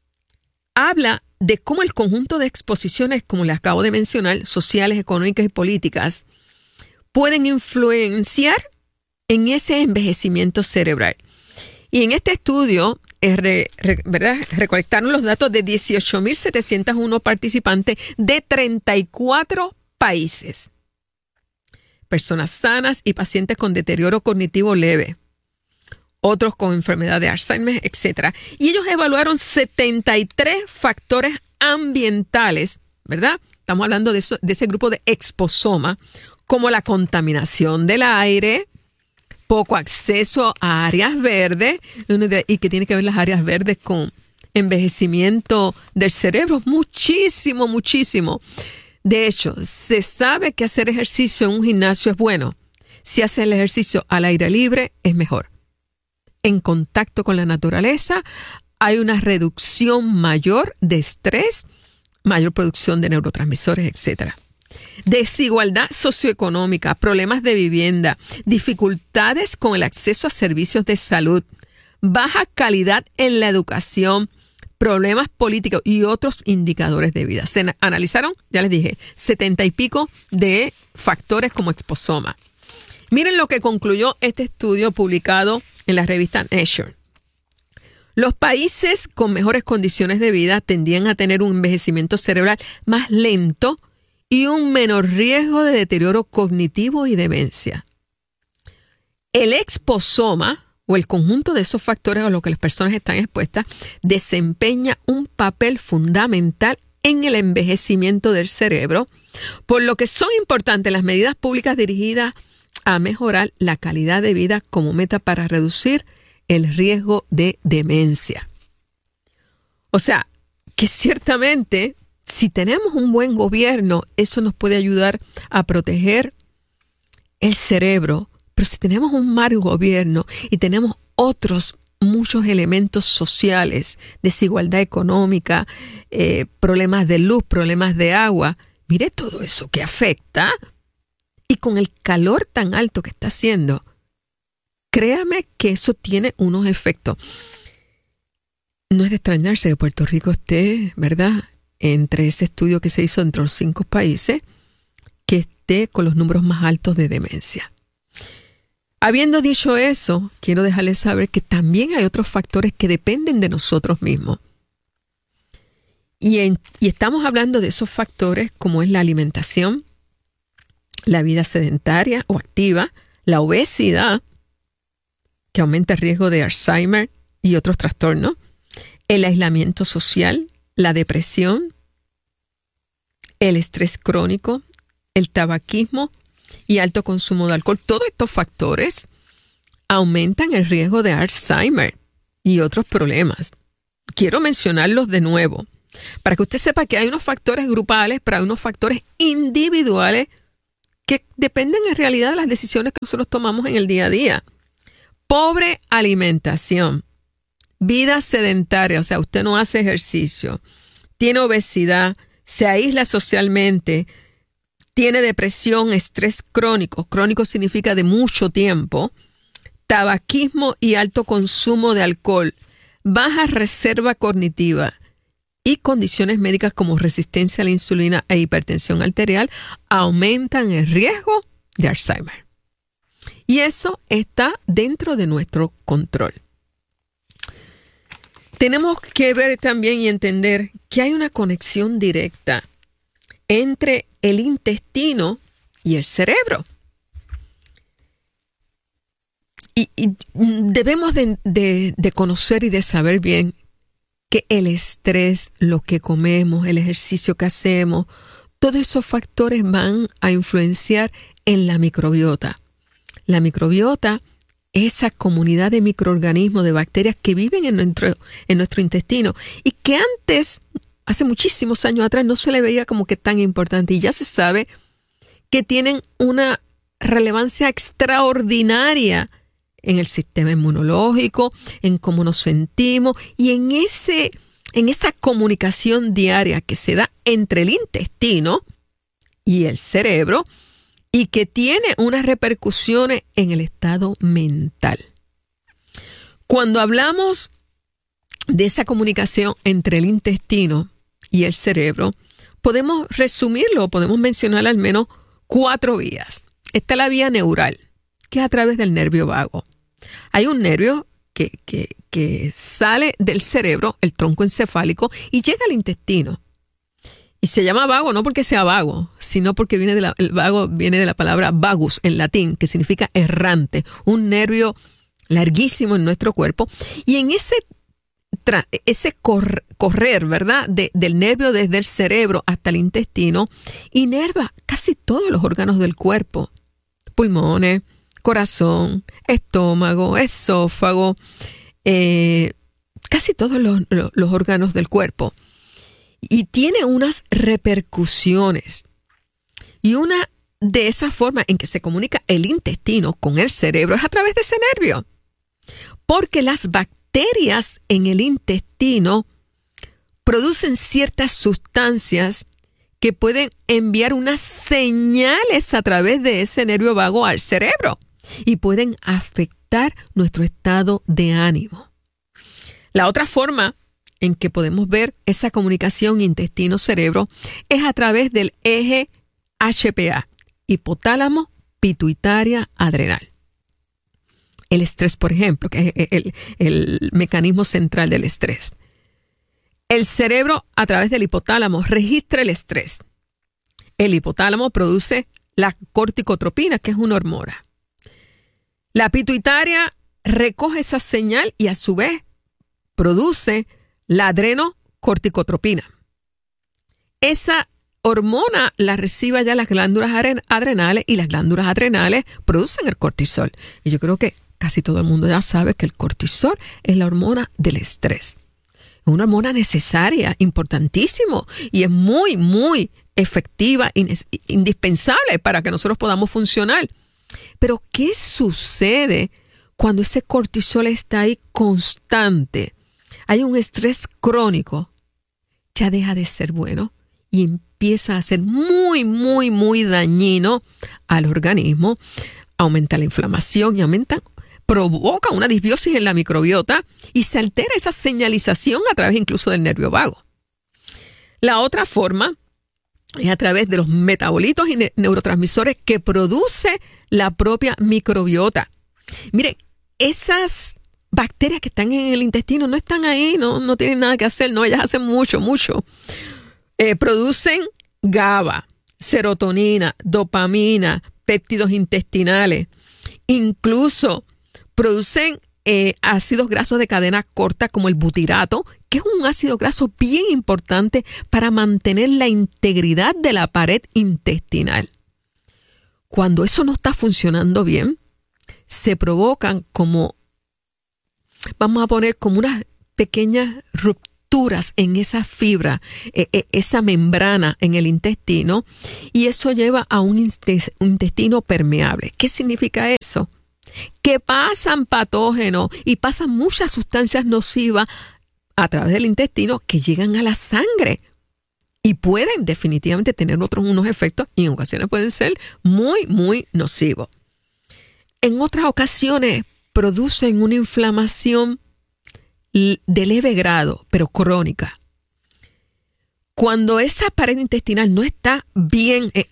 habla de cómo el conjunto de exposiciones, como les acabo de mencionar, sociales, económicas y políticas, pueden influenciar en ese envejecimiento cerebral. Y en este estudio, eh, re, re, ¿verdad? recolectaron los datos de dieciocho mil setecientos uno participantes de treinta y cuatro países. Personas sanas y pacientes con deterioro cognitivo leve. Otros con enfermedad de Alzheimer, etcétera. Y ellos evaluaron setenta y tres factores ambientales, ¿verdad? Estamos hablando de, eso, de ese grupo de exposoma, como la contaminación del aire, poco acceso a áreas verdes, y que tiene que ver las áreas verdes con envejecimiento del cerebro, muchísimo, muchísimo. De hecho, se sabe que hacer ejercicio en un gimnasio es bueno. Si hace el ejercicio al aire libre, es mejor. En contacto con la naturaleza, hay una reducción mayor de estrés, mayor producción de neurotransmisores, etcétera. Desigualdad socioeconómica, problemas de vivienda, dificultades con el acceso a servicios de salud, baja calidad en la educación, problemas políticos y otros indicadores de vida. Se analizaron, ya les dije, setenta y pico de factores como exposoma. Miren lo que concluyó este estudio publicado en la revista Nature. Los países con mejores condiciones de vida tendían a tener un envejecimiento cerebral más lento y un menor riesgo de deterioro cognitivo y demencia. El exposoma, o el conjunto de esos factores a los que las personas están expuestas, desempeña un papel fundamental en el envejecimiento del cerebro, por lo que son importantes las medidas públicas dirigidas a mejorar la calidad de vida como meta para reducir el riesgo de demencia. O sea, que ciertamente, si tenemos un buen gobierno, eso nos puede ayudar a proteger el cerebro. Pero si tenemos un mal gobierno y tenemos otros muchos elementos sociales, desigualdad económica, eh, problemas de luz, problemas de agua, mire todo eso que afecta. Y con el calor tan alto que está haciendo, créame que eso tiene unos efectos. No es de extrañarse que Puerto Rico esté, ¿verdad?, entre ese estudio que se hizo entre los cinco países, que esté con los números más altos de demencia. Habiendo dicho eso, quiero dejarles saber que también hay otros factores que dependen de nosotros mismos. Y, en, y estamos hablando de esos factores como es la alimentación, la vida sedentaria o activa, la obesidad, que aumenta el riesgo de Alzheimer y otros trastornos, el aislamiento social, la depresión, el estrés crónico, el tabaquismo y alto consumo de alcohol. Todos estos factores aumentan el riesgo de Alzheimer y otros problemas. Quiero mencionarlos de nuevo, para que usted sepa que hay unos factores grupales, pero hay unos factores individuales que dependen en realidad de las decisiones que nosotros tomamos en el día a día. Pobre alimentación, vida sedentaria, o sea, usted no hace ejercicio, tiene obesidad, se aísla socialmente, tiene depresión, estrés crónico, crónico significa de mucho tiempo, tabaquismo y alto consumo de alcohol, baja reserva cognitiva y condiciones médicas como resistencia a la insulina e hipertensión arterial aumentan el riesgo de Alzheimer. Y eso está dentro de nuestro control. Tenemos que ver también y entender que hay una conexión directa entre el intestino y el cerebro. Y, y debemos de, de, de conocer y de saber bien que el estrés, lo que comemos, el ejercicio que hacemos, todos esos factores van a influenciar en la microbiota. La microbiota es esa comunidad de microorganismos, de bacterias que viven en nuestro, en nuestro intestino y que antes, hace muchísimos años atrás, no se le veía como que tan importante. Y ya se sabe que tienen una relevancia extraordinaria en el sistema inmunológico, en cómo nos sentimos y en ese, en esa comunicación diaria que se da entre el intestino y el cerebro y que tiene unas repercusiones en el estado mental. Cuando hablamos de esa comunicación entre el intestino y el cerebro, podemos resumirlo, podemos mencionar al menos cuatro vías. Está la vía neural, que es a través del nervio vago. Hay un nervio que, que, que sale del cerebro, el tronco encefálico, y llega al intestino. Y se llama vago no porque sea vago, sino porque viene de la, el vago viene de la palabra vagus en latín, que significa errante, un nervio larguísimo en nuestro cuerpo. Y en ese, tra, ese cor, correr, ¿verdad?, de, del nervio desde el cerebro hasta el intestino, inerva casi todos los órganos del cuerpo. Pulmones, corazón, estómago, esófago, eh, casi todos los, los, los órganos del cuerpo. Y tiene unas repercusiones. Y una de esas formas en que se comunica el intestino con el cerebro es a través de ese nervio. Porque las bacterias en el intestino producen ciertas sustancias que pueden enviar unas señales a través de ese nervio vago al cerebro y pueden afectar nuestro estado de ánimo. La otra forma en que podemos ver esa comunicación intestino-cerebro es a través del eje H P A, hipotálamo, pituitaria, adrenal. El estrés, por ejemplo, que es el, el mecanismo central del estrés. El cerebro, a través del hipotálamo, registra el estrés. El hipotálamo produce la corticotropina, que es una hormona. La pituitaria recoge esa señal y a su vez produce la adrenocorticotropina. Esa hormona la recibe ya las glándulas adrenales y las glándulas adrenales producen el cortisol. Y yo creo que casi todo el mundo ya sabe que el cortisol es la hormona del estrés. Es una hormona necesaria, importantísimo, y es muy, muy efectiva, indispensable para que nosotros podamos funcionar. Pero, ¿qué sucede cuando ese cortisol está ahí constante? Hay un estrés crónico, ya deja de ser bueno y empieza a ser muy, muy, muy dañino al organismo. Aumenta la inflamación y aumenta, provoca una disbiosis en la microbiota y se altera esa señalización a través incluso del nervio vago. La otra forma es a través de los metabolitos y ne- neurotransmisores que produce la propia microbiota. Mire, esas bacterias que están en el intestino no están ahí, no, no tienen nada que hacer, no, ellas hacen mucho, mucho. Eh, producen GABA, serotonina, dopamina, péptidos intestinales. Incluso producen eh, ácidos grasos de cadena corta como el butirato, que es un ácido graso bien importante para mantener la integridad de la pared intestinal. Cuando eso no está funcionando bien, se provocan como, vamos a poner como unas pequeñas rupturas en esa fibra, eh, eh, esa membrana en el intestino, y eso lleva a un intestino permeable. ¿Qué significa eso? Que pasan patógenos y pasan muchas sustancias nocivas a través del intestino que llegan a la sangre y pueden definitivamente tener otros unos efectos y en ocasiones pueden ser muy, muy nocivos. En otras ocasiones producen una inflamación de leve grado, pero crónica. Cuando esa pared intestinal no está bien,